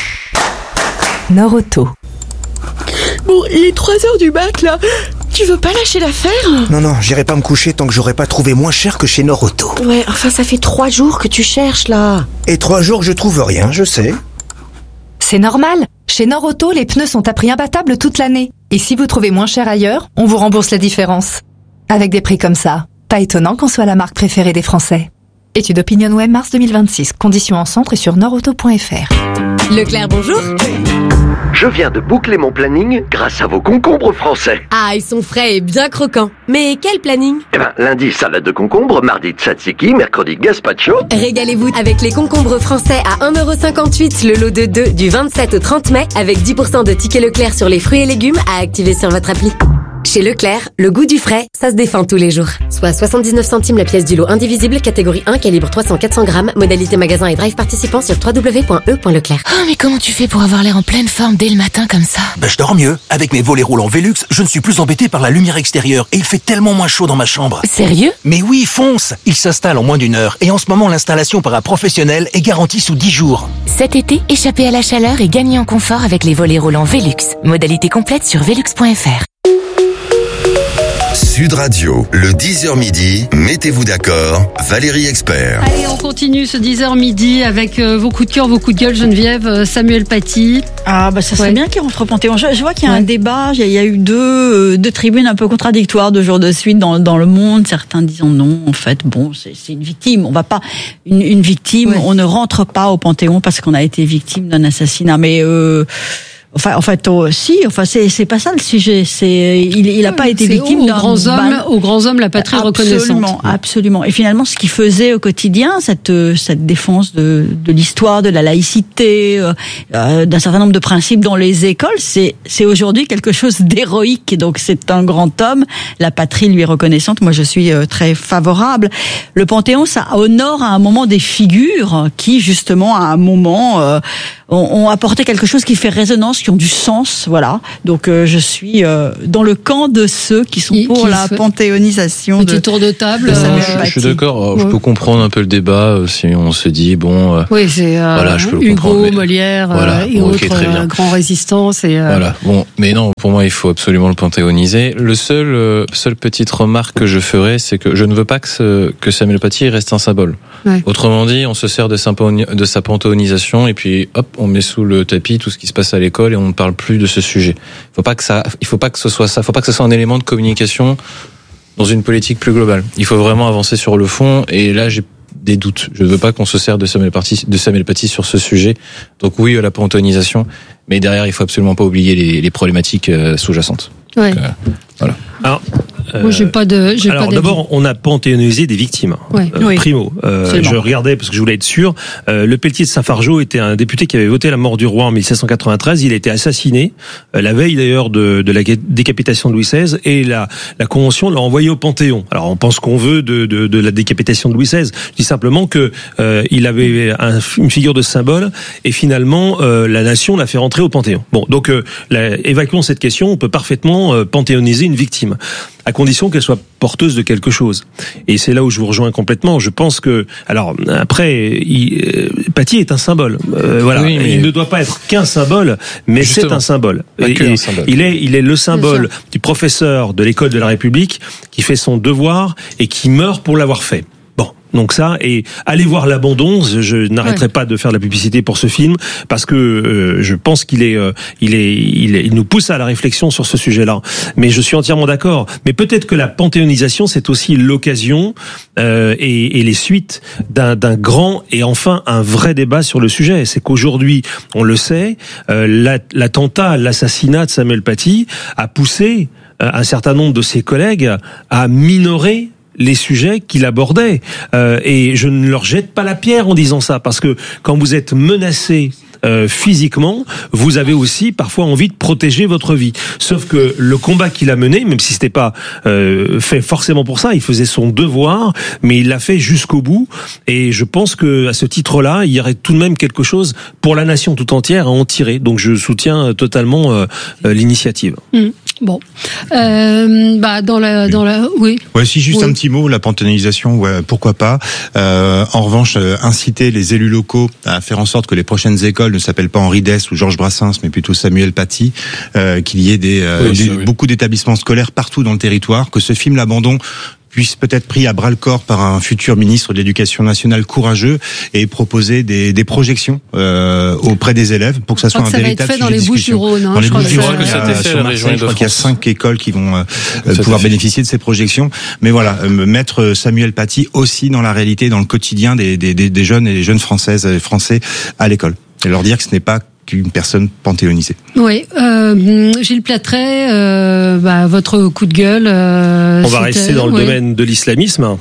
Norauto. Bon, il est 3h du mat là. Tu veux pas lâcher l'affaire? Non, j'irai pas me coucher tant que j'aurai pas trouvé moins cher que chez Norauto. Ouais, enfin ça fait 3 jours que tu cherches là. Et 3 jours je trouve rien, je sais. C'est normal. Chez Norauto, les pneus sont à prix imbattable toute l'année. Et si vous trouvez moins cher ailleurs, on vous rembourse la différence. Avec des prix comme ça, pas étonnant qu'on soit la marque préférée des Français. Étude OpinionWay mars 2026. Conditions en centre et sur norauto.fr. Leclerc, bonjour. Je viens de boucler mon planning grâce à vos concombres français. Ah, ils sont frais et bien croquants. Mais quel planning? Lundi, salade de concombre, mardi, tzatziki, mercredi, gazpacho. Régalez-vous avec les concombres français à 1,58 € le lot de 2 du 27 au 30 mai avec 10% de tickets Leclerc sur les fruits et légumes à activer sur votre appli. Chez Leclerc, le goût du frais, ça se défend tous les jours. Soit 79 centimes la pièce du lot indivisible, catégorie 1, calibre 300-400 grammes, modalité magasin et drive participant sur www.e.leclerc. Oh, mais comment tu fais pour avoir l'air en pleine forme dès le matin comme ça? Je dors mieux. Avec mes volets roulants Velux, je ne suis plus embêté par la lumière extérieure et il fait tellement moins chaud dans ma chambre. Sérieux? Mais oui, fonce! Il s'installe en moins d'1 heure et en ce moment l'installation par un professionnel est garantie sous 10 jours. Cet été, échappez à la chaleur et gagnez en confort avec les volets roulants Velux. Modalité complète sur velux.fr. Sud Radio, le 10h midi, mettez-vous d'accord, Valérie Expert. Allez, on continue ce 10h midi avec vos coups de cœur, vos coups de gueule, Geneviève, Samuel Paty. Ah, bah, ça serait bien qu'il rentre au Panthéon. Je vois qu'il y a un débat, il y a eu deux tribunes un peu contradictoires 2 jours de suite dans le monde. Certains disant non, en fait, bon, c'est une victime. On va pas, une victime, on ne rentre pas au Panthéon parce qu'on a été victime d'un assassinat. Mais, c'est pas ça le sujet. Il a pas été victime d'un aux grands hommes la patrie reconnaissante. Absolument. Et finalement, ce qu'il faisait au quotidien, cette défense de l'histoire, de la laïcité, d'un certain nombre de principes dans les écoles, c'est aujourd'hui quelque chose d'héroïque. Donc c'est un grand homme. La patrie lui est reconnaissante. Moi, je suis très favorable. Le Panthéon, ça honore à un moment des figures qui, justement, à un moment, ont apporté quelque chose qui fait résonance, qui ont du sens, voilà. Donc je suis dans le camp de ceux qui sont pour la panthéonisation. Petit tour de table. Je suis d'accord. Je peux comprendre un peu le débat si on se dit bon. Oui, c'est je peux le Hugo, comprendre, Molière et autres grands résistants. Voilà. Bon, mais non, pour moi, il faut absolument le panthéoniser. Le seule petite remarque que je ferai, c'est que je ne veux pas que Samuel Paty reste un symbole. Ouais. Autrement dit, on se sert de sa panthéonisation et puis hop, on met sous le tapis tout ce qui se passe à l'école et on ne parle plus de ce sujet. Il faut pas que ce soit un élément de communication dans une politique plus globale. Il faut vraiment avancer sur le fond et là j'ai des doutes. Je ne veux pas qu'on se sert de Samuel Paty sur ce sujet. Donc oui, la panthéonisation, mais derrière il faut absolument pas oublier les problématiques sous-jacentes. Ouais. Donc, voilà. Alors, moi, j'ai pas d'abord, on a panthéonisé des victimes. Primo. Je regardais parce que je voulais être sûr. Le Pelletier de Saint-Fargeau était un député qui avait voté la mort du roi en 1793. Il a été assassiné la veille d'ailleurs de la décapitation de Louis XVI et la Convention l'a envoyé au Panthéon. Alors on pense qu'on veut de la décapitation de Louis XVI. Je dis simplement que il avait une figure de symbole et finalement la nation l'a fait rentrer au Panthéon. Bon, donc évacuons cette question. On peut parfaitement panthéoniser une victime, à condition qu'elle soit porteuse de quelque chose. Et c'est là où je vous rejoins complètement. Je pense que, alors après, Paty est un symbole. Voilà, oui, mais il ne doit pas être qu'un symbole, mais justement, c'est un symbole. Un symbole. Il est le symbole du professeur de l'école de la République qui fait son devoir et qui meurt pour l'avoir fait. Donc ça, et allez voir L'Abandon, je n'arrêterai pas de faire de la publicité pour ce film, parce que je pense qu'il nous pousse à la réflexion sur ce sujet-là. Mais je suis entièrement d'accord. Mais peut-être que la panthéonisation, c'est aussi l'occasion et les suites d'un grand et enfin un vrai débat sur le sujet. C'est qu'aujourd'hui, on le sait, l'attentat, l'assassinat de Samuel Paty a poussé un certain nombre de ses collègues à minorer les sujets qu'il abordait. Et je ne leur jette pas la pierre en disant ça, parce que quand vous êtes menacé physiquement, vous avez aussi parfois envie de protéger votre vie. Sauf que le combat qu'il a mené, même si c'était pas fait forcément pour ça, il faisait son devoir, mais il l'a fait jusqu'au bout. Et je pense que à ce titre-là, il y aurait tout de même quelque chose pour la nation tout entière à en tirer. Donc je soutiens totalement l'initiative. Bon, oui. Ouais, si juste un petit mot, la panthéonisation, pourquoi pas. En revanche, inciter les élus locaux à faire en sorte que les prochaines écoles ne s'appellent pas Henri Dess ou Georges Brassens, mais plutôt Samuel Paty, qu'il y ait beaucoup d'établissements scolaires partout dans le territoire, que ce film L'Abandon puisse peut-être pris à bras le corps par un futur ministre de l'Éducation nationale courageux et proposer des projections auprès des élèves pour que ça soit un véritable sujet de discussion. Dans les Bouches-du-Rhône, je crois qu'il y a 5 écoles qui vont pouvoir bénéficier de ces projections. Mais voilà, mettre Samuel Paty aussi dans la réalité, dans le quotidien des jeunes et des jeunes françaises et français à l'école. Et leur dire que ce n'est pas qu'une personne panthéonisée. Oui, Gilles Platret, votre coup de gueule. On va rester dans le domaine de l'islamisme.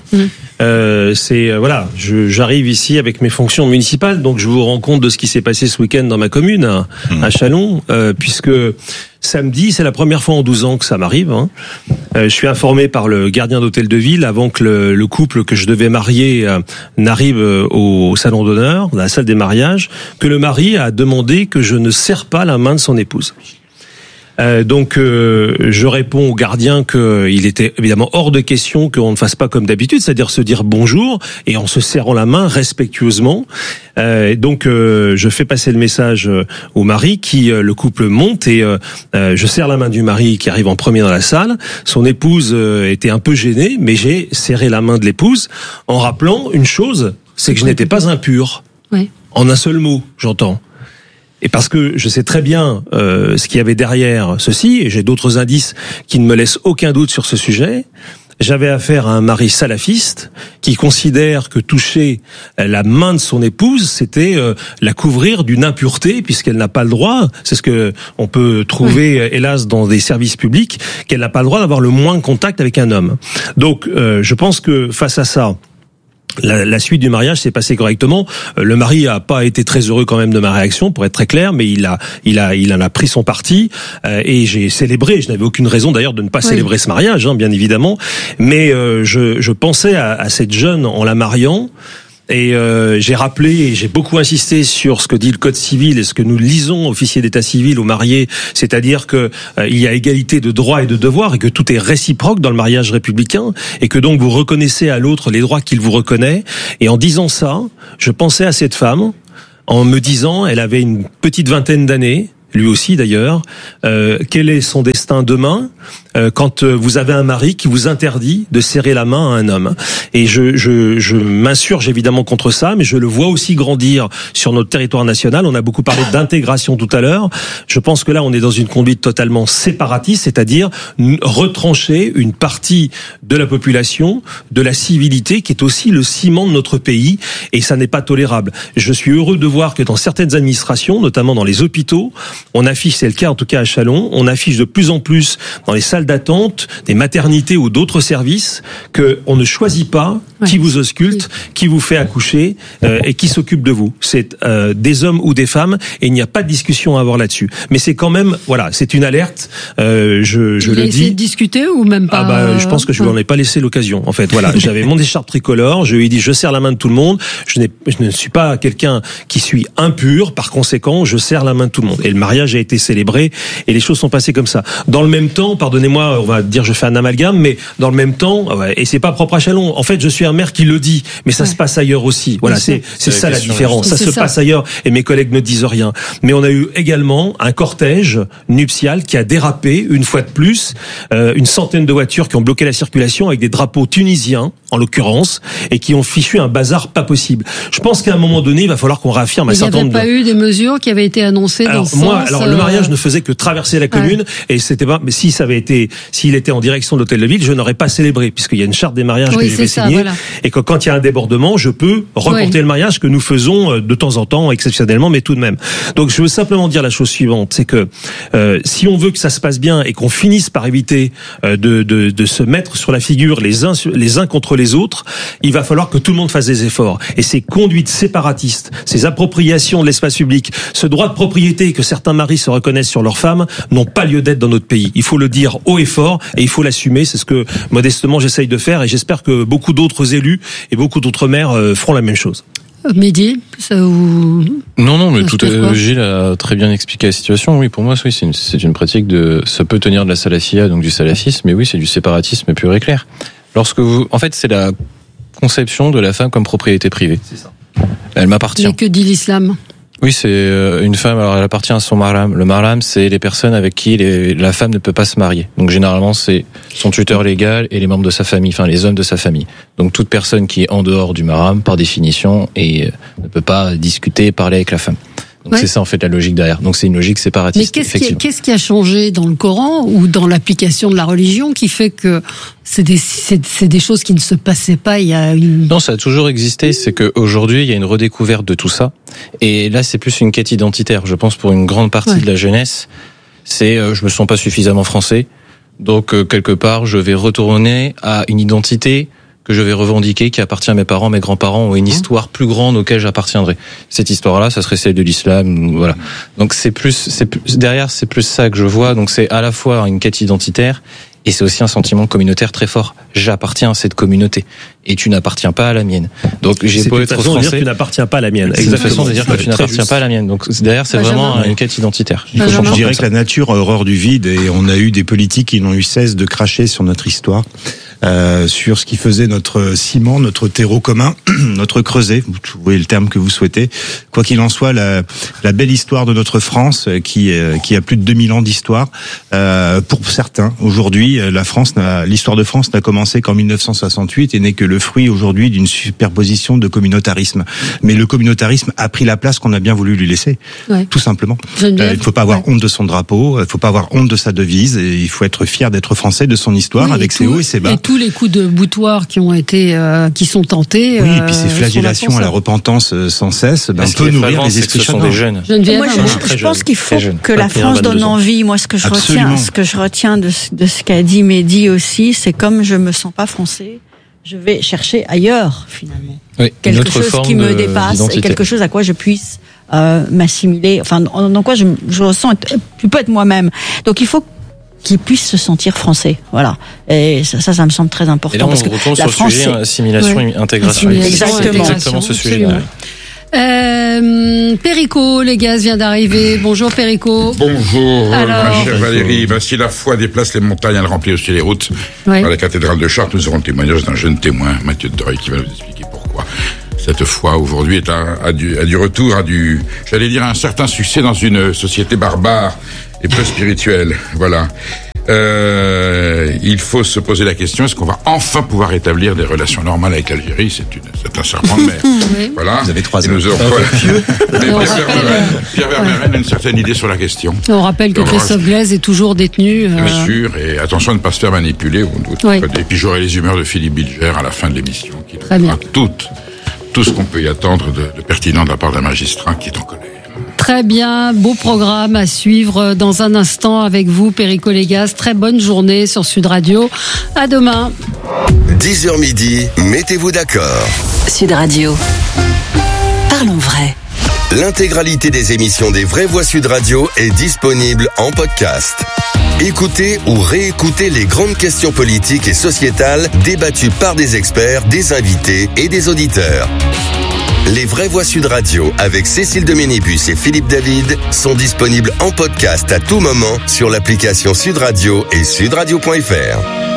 J'arrive ici avec mes fonctions municipales, donc je vous rends compte de ce qui s'est passé ce week-end dans ma commune, à Châlons, puisque samedi, c'est la première fois en 12 ans que ça m'arrive. Je suis informé par le gardien d'hôtel de ville avant que le couple que je devais marier n'arrive au salon d'honneur, dans la salle des mariages, que le mari a demandé que je ne serre pas la main de son épouse. Donc je réponds au gardien qu'il était évidemment hors de question qu'on ne fasse pas comme d'habitude, c'est-à-dire se dire bonjour et en se serrant la main respectueusement. Donc je fais passer le message au mari qui le couple monte et je serre la main du mari qui arrive en premier dans la salle. Son épouse était un peu gênée, mais j'ai serré la main de l'épouse en rappelant une chose, c'est que je n'étais pas impur. Oui. En un seul mot, j'entends. Et parce que je sais très bien ce qu'il y avait derrière ceci, et j'ai d'autres indices qui ne me laissent aucun doute sur ce sujet, j'avais affaire à un mari salafiste qui considère que toucher la main de son épouse, c'était la couvrir d'une impureté, puisqu'elle n'a pas le droit, c'est ce que on peut trouver hélas dans des services publics, qu'elle n'a pas le droit d'avoir le moins de contact avec un homme. Donc je pense que face à ça, la suite du mariage s'est passée correctement. Le mari a pas été très heureux quand même de ma réaction, pour être très clair, mais il en a pris son parti et j'ai célébré. Je n'avais aucune raison d'ailleurs de ne pas célébrer ce mariage, bien évidemment. Mais je pensais à cette jeune en la mariant. Et j'ai rappelé et j'ai beaucoup insisté sur ce que dit le Code civil et ce que nous lisons, officiers d'état civil aux mariés, c'est-à-dire que il y a égalité de droits et de devoirs et que tout est réciproque dans le mariage républicain et que donc vous reconnaissez à l'autre les droits qu'il vous reconnaît. Et en disant ça, je pensais à cette femme en me disant, elle avait une petite vingtaine d'années, lui aussi d'ailleurs, quel est son destin demain quand vous avez un mari qui vous interdit de serrer la main à un homme. Et je m'insurge évidemment contre ça, mais je le vois aussi grandir sur notre territoire national. On a beaucoup parlé d'intégration tout à l'heure. Je pense que là, on est dans une conduite totalement séparatiste, c'est-à-dire retrancher une partie de la population, de la civilité, qui est aussi le ciment de notre pays, et ça n'est pas tolérable. Je suis heureux de voir que dans certaines administrations, notamment dans les hôpitaux, on affiche, c'est le cas en tout cas à Châlons, on affiche de plus en plus dans les salles d'attente, des maternités ou d'autres services, que on ne choisit pas qui vous ausculte, qui vous fait accoucher et qui s'occupe de vous. C'est des hommes ou des femmes, et il n'y a pas de discussion à avoir là-dessus. Mais c'est quand même, voilà, c'est une alerte. Je le dis. Essayé de discuter ou même pas. Je pense que je lui en ai pas laissé l'occasion. En fait, voilà, j'avais mon écharpe tricolore. Je lui ai dit, je serre la main de tout le monde. Je ne suis pas quelqu'un qui suis impur. Par conséquent, je serre la main de tout le monde. Et le mariage a été célébré et les choses sont passées comme ça. Dans le même temps, pardonnez-moi, on va dire je fais un amalgame, mais dans le même temps, et c'est pas propre à Châlons. En fait, je suis un maire qui le dit, mais ça se passe ailleurs aussi. Voilà, c'est ça la différence. Ça se passe ailleurs et mes collègues ne disent rien. Mais on a eu également un cortège nuptial qui a dérapé une fois de plus, une centaine de voitures qui ont bloqué la circulation avec des drapeaux tunisiens, en l'occurrence, et qui ont fichu un bazar pas possible. Je pense qu'à un moment donné, il va falloir qu'on réaffirme un certain nombre de... Il n'y avait pas eu des mesures qui avaient été annoncées dans ce sens. Alors le mariage ne faisait que traverser la commune, et c'était pas, mais s'il était en direction de l'hôtel de ville, je n'aurais pas célébré, puisqu'il y a une charte des mariages que j'ai fait signer, voilà. Et que quand il y a un débordement, je peux reporter le mariage que nous faisons de temps en temps, exceptionnellement, mais tout de même. Donc je veux simplement dire la chose suivante, c'est que si on veut que ça se passe bien et qu'on finisse par éviter de se mettre sur la figure les uns contre les autres, il va falloir que tout le monde fasse des efforts. Et ces conduites séparatistes, ces appropriations de l'espace public, ce droit de propriété que certains maris se reconnaissent sur leurs femmes, n'ont pas lieu d'être dans notre pays. Il faut le dire haut et fort et il faut l'assumer. C'est ce que modestement j'essaye de faire et j'espère que beaucoup d'autres élus et beaucoup d'autres maires feront la même chose. Mehdi, ça vous... Non, mais Gilles a très bien expliqué la situation. Oui, pour moi, oui, c'est une pratique ça peut tenir de la salafia, donc du salafisme, mais oui, c'est du séparatisme pur et clair. En fait, c'est la conception de la femme comme propriété privée. C'est ça. Elle m'appartient. Mais que dit l'islam ? Oui, c'est une femme, alors elle appartient à son mahram. Le mahram, c'est les personnes avec qui la femme ne peut pas se marier. Donc généralement, c'est son tuteur légal et les membres de sa famille, enfin les hommes de sa famille. Donc toute personne qui est en dehors du mahram, par définition, et ne peut pas discuter, parler avec la femme. Donc c'est ça en fait la logique derrière. Donc c'est une logique séparatiste. Mais qu'est-ce qui a changé dans le Coran ou dans l'application de la religion qui fait que c'est des choses qui ne se passaient pas il y a une... Non, ça a toujours existé. C'est qu'aujourd'hui il y a une redécouverte de tout ça. Et là c'est plus une quête identitaire. Je pense pour une grande partie de la jeunesse, c'est je me sens pas suffisamment français. Donc quelque part je vais retourner à une identité que je vais revendiquer, qui appartient à mes parents, mes grands-parents, ou une histoire plus grande auquel j'appartiendrai. Cette histoire-là, ça serait celle de l'islam, voilà. Donc derrière, c'est plus ça que je vois. Donc c'est à la fois une quête identitaire Et c'est aussi un sentiment communautaire très fort. J'appartiens à cette communauté et tu n'appartiens pas à la mienne. Donc j'ai beau être français, dire que tu n'appartiens pas à la mienne. C'est une façon de dire que tu n'appartiens pas à la mienne. Donc derrière, c'est vraiment une quête identitaire. Je dirais que la nature a horreur du vide et on a eu des politiques qui n'ont eu cesse de cracher sur notre histoire. Sur ce qui faisait notre ciment, notre terreau commun, notre creuset, vous trouvez le terme que vous souhaitez. Quoi qu'il en soit, la belle histoire de notre France, qui a plus de 2000 ans d'histoire, pour certains, aujourd'hui, l'histoire de France n'a commencé qu'en 1968 et n'est que le fruit aujourd'hui d'une superposition de communautarisme. Mais le communautarisme a pris la place qu'on a bien voulu lui laisser, tout simplement. Il ne faut pas avoir honte de son drapeau, il ne faut pas avoir honte de sa devise, et il faut être fier d'être français, de son histoire, avec ses hauts et ses bas. Tous les coups de boutoir qui sont tentés. Oui, et puis ces flagellations à la repentance sans cesse, on peut nourrir les esprits des jeunes. Moi, je pense qu'il faut que la France donne envie. Moi, ce que je retiens de ce qu'a dit Mehdi aussi, c'est comme je me sens pas français, je vais chercher ailleurs finalement. Oui, quelque chose qui me dépasse et quelque chose à quoi je puisse m'assimiler. Enfin, dans quoi je ressens, je peux être moi-même. Donc il faut qui puissent se sentir français, voilà. Et ça me semble très important. Et là, on parce que retourne la sur France, le sujet intégration, intégration. Exactement ce sujet-là. Perico, les gaz vient d'arriver. Bonjour Perico. Bonjour, ma chère Valérie. Si la foi déplace les montagnes, elle remplit aussi les routes. À la cathédrale de Chartres, nous aurons le témoignage d'un jeune témoin, Mathieu de Dorey, qui va nous expliquer pourquoi cette foi aujourd'hui a du retour, j'allais dire, un certain succès dans une société barbare et peu spirituelle. Voilà. Il faut se poser la question, est-ce qu'on va enfin pouvoir établir des relations normales avec l'Algérie? C'est un serpent de mer. Voilà. Vous avez 3 ans. Pierre Vermeren a une certaine idée sur la question. On rappelle que Christophe Glaise est toujours détenu. Bien sûr, et attention à ne pas se faire manipuler. Et puis j'aurai les humeurs de Philippe Bilger à la fin de l'émission, qui donnera tout ce qu'on peut y attendre de pertinent de la part d'un magistrat qui est en colère. Très bien, beau programme à suivre dans un instant avec vous, Perico Légas. Très bonne journée sur Sud Radio. À demain. 10h midi, mettez-vous d'accord. Sud Radio. Parlons vrai. L'intégralité des émissions des Vraies Voix Sud Radio est disponible en podcast. Écoutez ou réécoutez les grandes questions politiques et sociétales débattues par des experts, des invités et des auditeurs. Les Vraies Voix Sud Radio avec Cécile de Ménibus et Philippe David sont disponibles en podcast à tout moment sur l'application Sud Radio et sudradio.fr.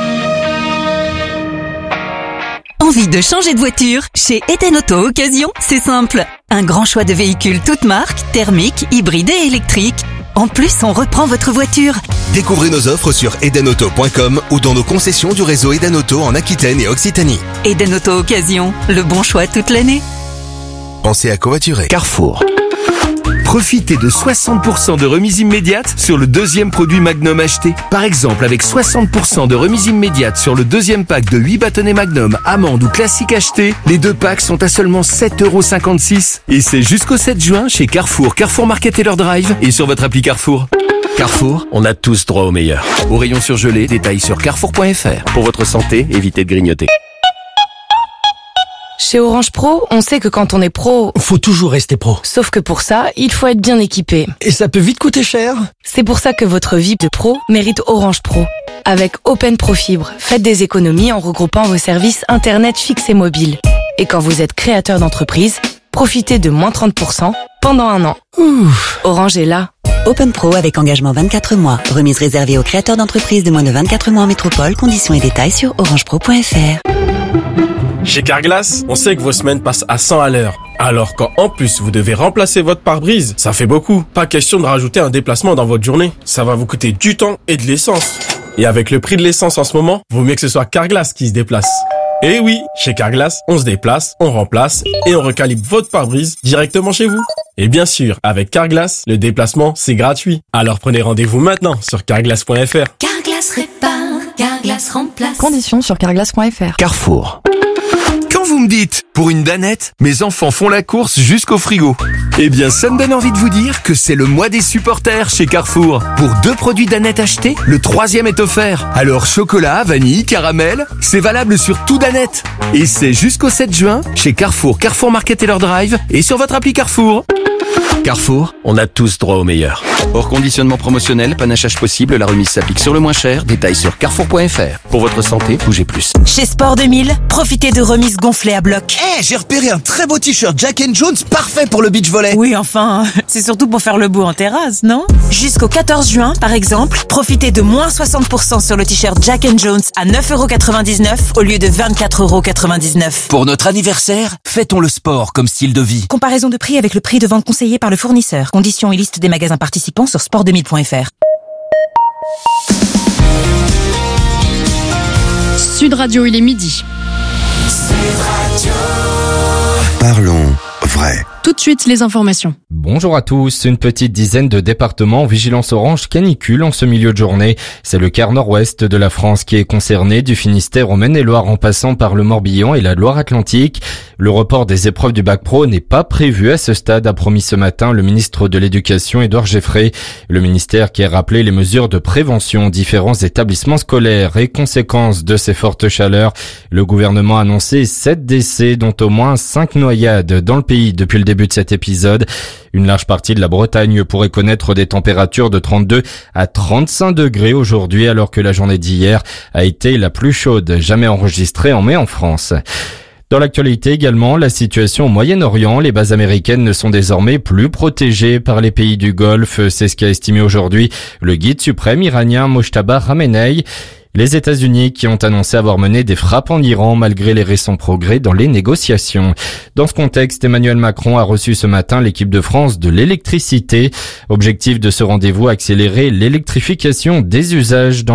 Envie de changer de voiture? Chez Eden Auto Occasion, c'est simple. Un grand choix de véhicules toutes marques, thermiques, hybrides et électriques. En plus, on reprend votre voiture. Découvrez nos offres sur edenauto.com ou dans nos concessions du réseau Eden Auto en Aquitaine et Occitanie. Eden Auto Occasion, le bon choix toute l'année. Pensez à covoiturer. Carrefour. Profitez de 60% de remise immédiate sur le deuxième produit Magnum acheté. Par exemple, avec 60% de remise immédiate sur le deuxième pack de 8 bâtonnets Magnum, amandes ou classiques achetés, les 2 packs sont à seulement 7,56 €. Et c'est jusqu'au 7 juin chez Carrefour, Carrefour Market Taylor Drive et sur votre appli Carrefour. Carrefour, on a tous droit au meilleur. Au rayon surgelé, détails sur carrefour.fr. Pour votre santé, évitez de grignoter. Chez Orange Pro, on sait que quand on est pro, faut toujours rester pro. Sauf que pour ça, il faut être bien équipé. Et ça peut vite coûter cher. C'est pour ça que votre vie de pro mérite Orange Pro. Avec Open Pro Fibre, faites des économies en regroupant vos services Internet fixes et mobiles. Et quand vous êtes créateur d'entreprise, profitez de moins 30% pendant 1 an. Orange est là. Open Pro avec engagement 24 mois. Remise réservée aux créateurs d'entreprises de moins de 24 mois en métropole. Conditions et détails sur orangepro.fr. Chez Carglass, on sait que vos semaines passent à 100 à l'heure. Alors quand en plus vous devez remplacer votre pare-brise, ça fait beaucoup. Pas question de rajouter un déplacement dans votre journée. Ça va vous coûter du temps et de l'essence. Et avec le prix de l'essence en ce moment, vaut mieux que ce soit Carglass qui se déplace. Et oui, chez Carglass, on se déplace, on remplace et on recalibre votre pare-brise directement chez vous. Et bien sûr, avec Carglass, le déplacement, c'est gratuit. Alors prenez rendez-vous maintenant sur carglass.fr. Carglass répare, Carglass remplace. Conditions sur carglass.fr. Carrefour. Quand vous me dites, pour une danette, mes enfants font la course jusqu'au frigo. Eh bien, ça me donne envie de vous dire que c'est le mois des supporters chez Carrefour. Pour 2 produits Danette achetés, le 3e est offert. Alors, chocolat, vanille, caramel, c'est valable sur tout Danette. Et c'est jusqu'au 7 juin chez Carrefour, Carrefour Market Taylor Drive et sur votre appli Carrefour. Carrefour, on a tous droit au meilleur. Hors conditionnement promotionnel, panachage possible, la remise s'applique sur le moins cher. Détails sur carrefour.fr. Pour votre santé, bougez plus. Chez Sport 2000, profitez de remises gonflées à bloc. J'ai repéré un très beau t-shirt Jack & Jones, parfait pour le beach volley. Oui, enfin, c'est surtout pour faire le beau en terrasse, non? Jusqu'au 14 juin, par exemple, profitez de moins 60% sur le t-shirt Jack & Jones à 9,99€ au lieu de 24,99€. Pour notre anniversaire, fêtons le sport comme style de vie. Comparaison de prix avec le prix de vente conseillé par le fournisseur. Conditions et liste des magasins participants sur sport2000.fr. Sud Radio, il est midi. Parlons vrai. Tout de suite, les informations. Bonjour à tous. Une petite dizaine de départements en vigilance orange canicule en ce milieu de journée. C'est le quart nord-ouest de la France qui est concerné, du Finistère au Maine-et-Loire en passant par le Morbihan et la Loire-Atlantique. Le report des épreuves du bac pro n'est pas prévu à ce stade, a promis ce matin le ministre de l'Éducation, Édouard Geffray. Le ministère qui a rappelé les mesures de prévention aux différents établissements scolaires et conséquence de ces fortes chaleurs. Le gouvernement a annoncé 7 décès, dont au moins 5 noyades dans le pays depuis le début de cet épisode. Une large partie de la Bretagne pourrait connaître des températures de 32 à 35 degrés aujourd'hui, alors que la journée d'hier a été la plus chaude jamais enregistrée en mai en France. Dans l'actualité également, la situation au Moyen-Orient, les bases américaines ne sont désormais plus protégées par les pays du Golfe. C'est ce qu'a estimé aujourd'hui le guide suprême iranien Mojtaba Khamenei. Les États-Unis qui ont annoncé avoir mené des frappes en Iran malgré les récents progrès dans les négociations. Dans ce contexte, Emmanuel Macron a reçu ce matin l'équipe de France de l'électricité. Objectif de ce rendez-vous, accélérer l'électrification des usages dans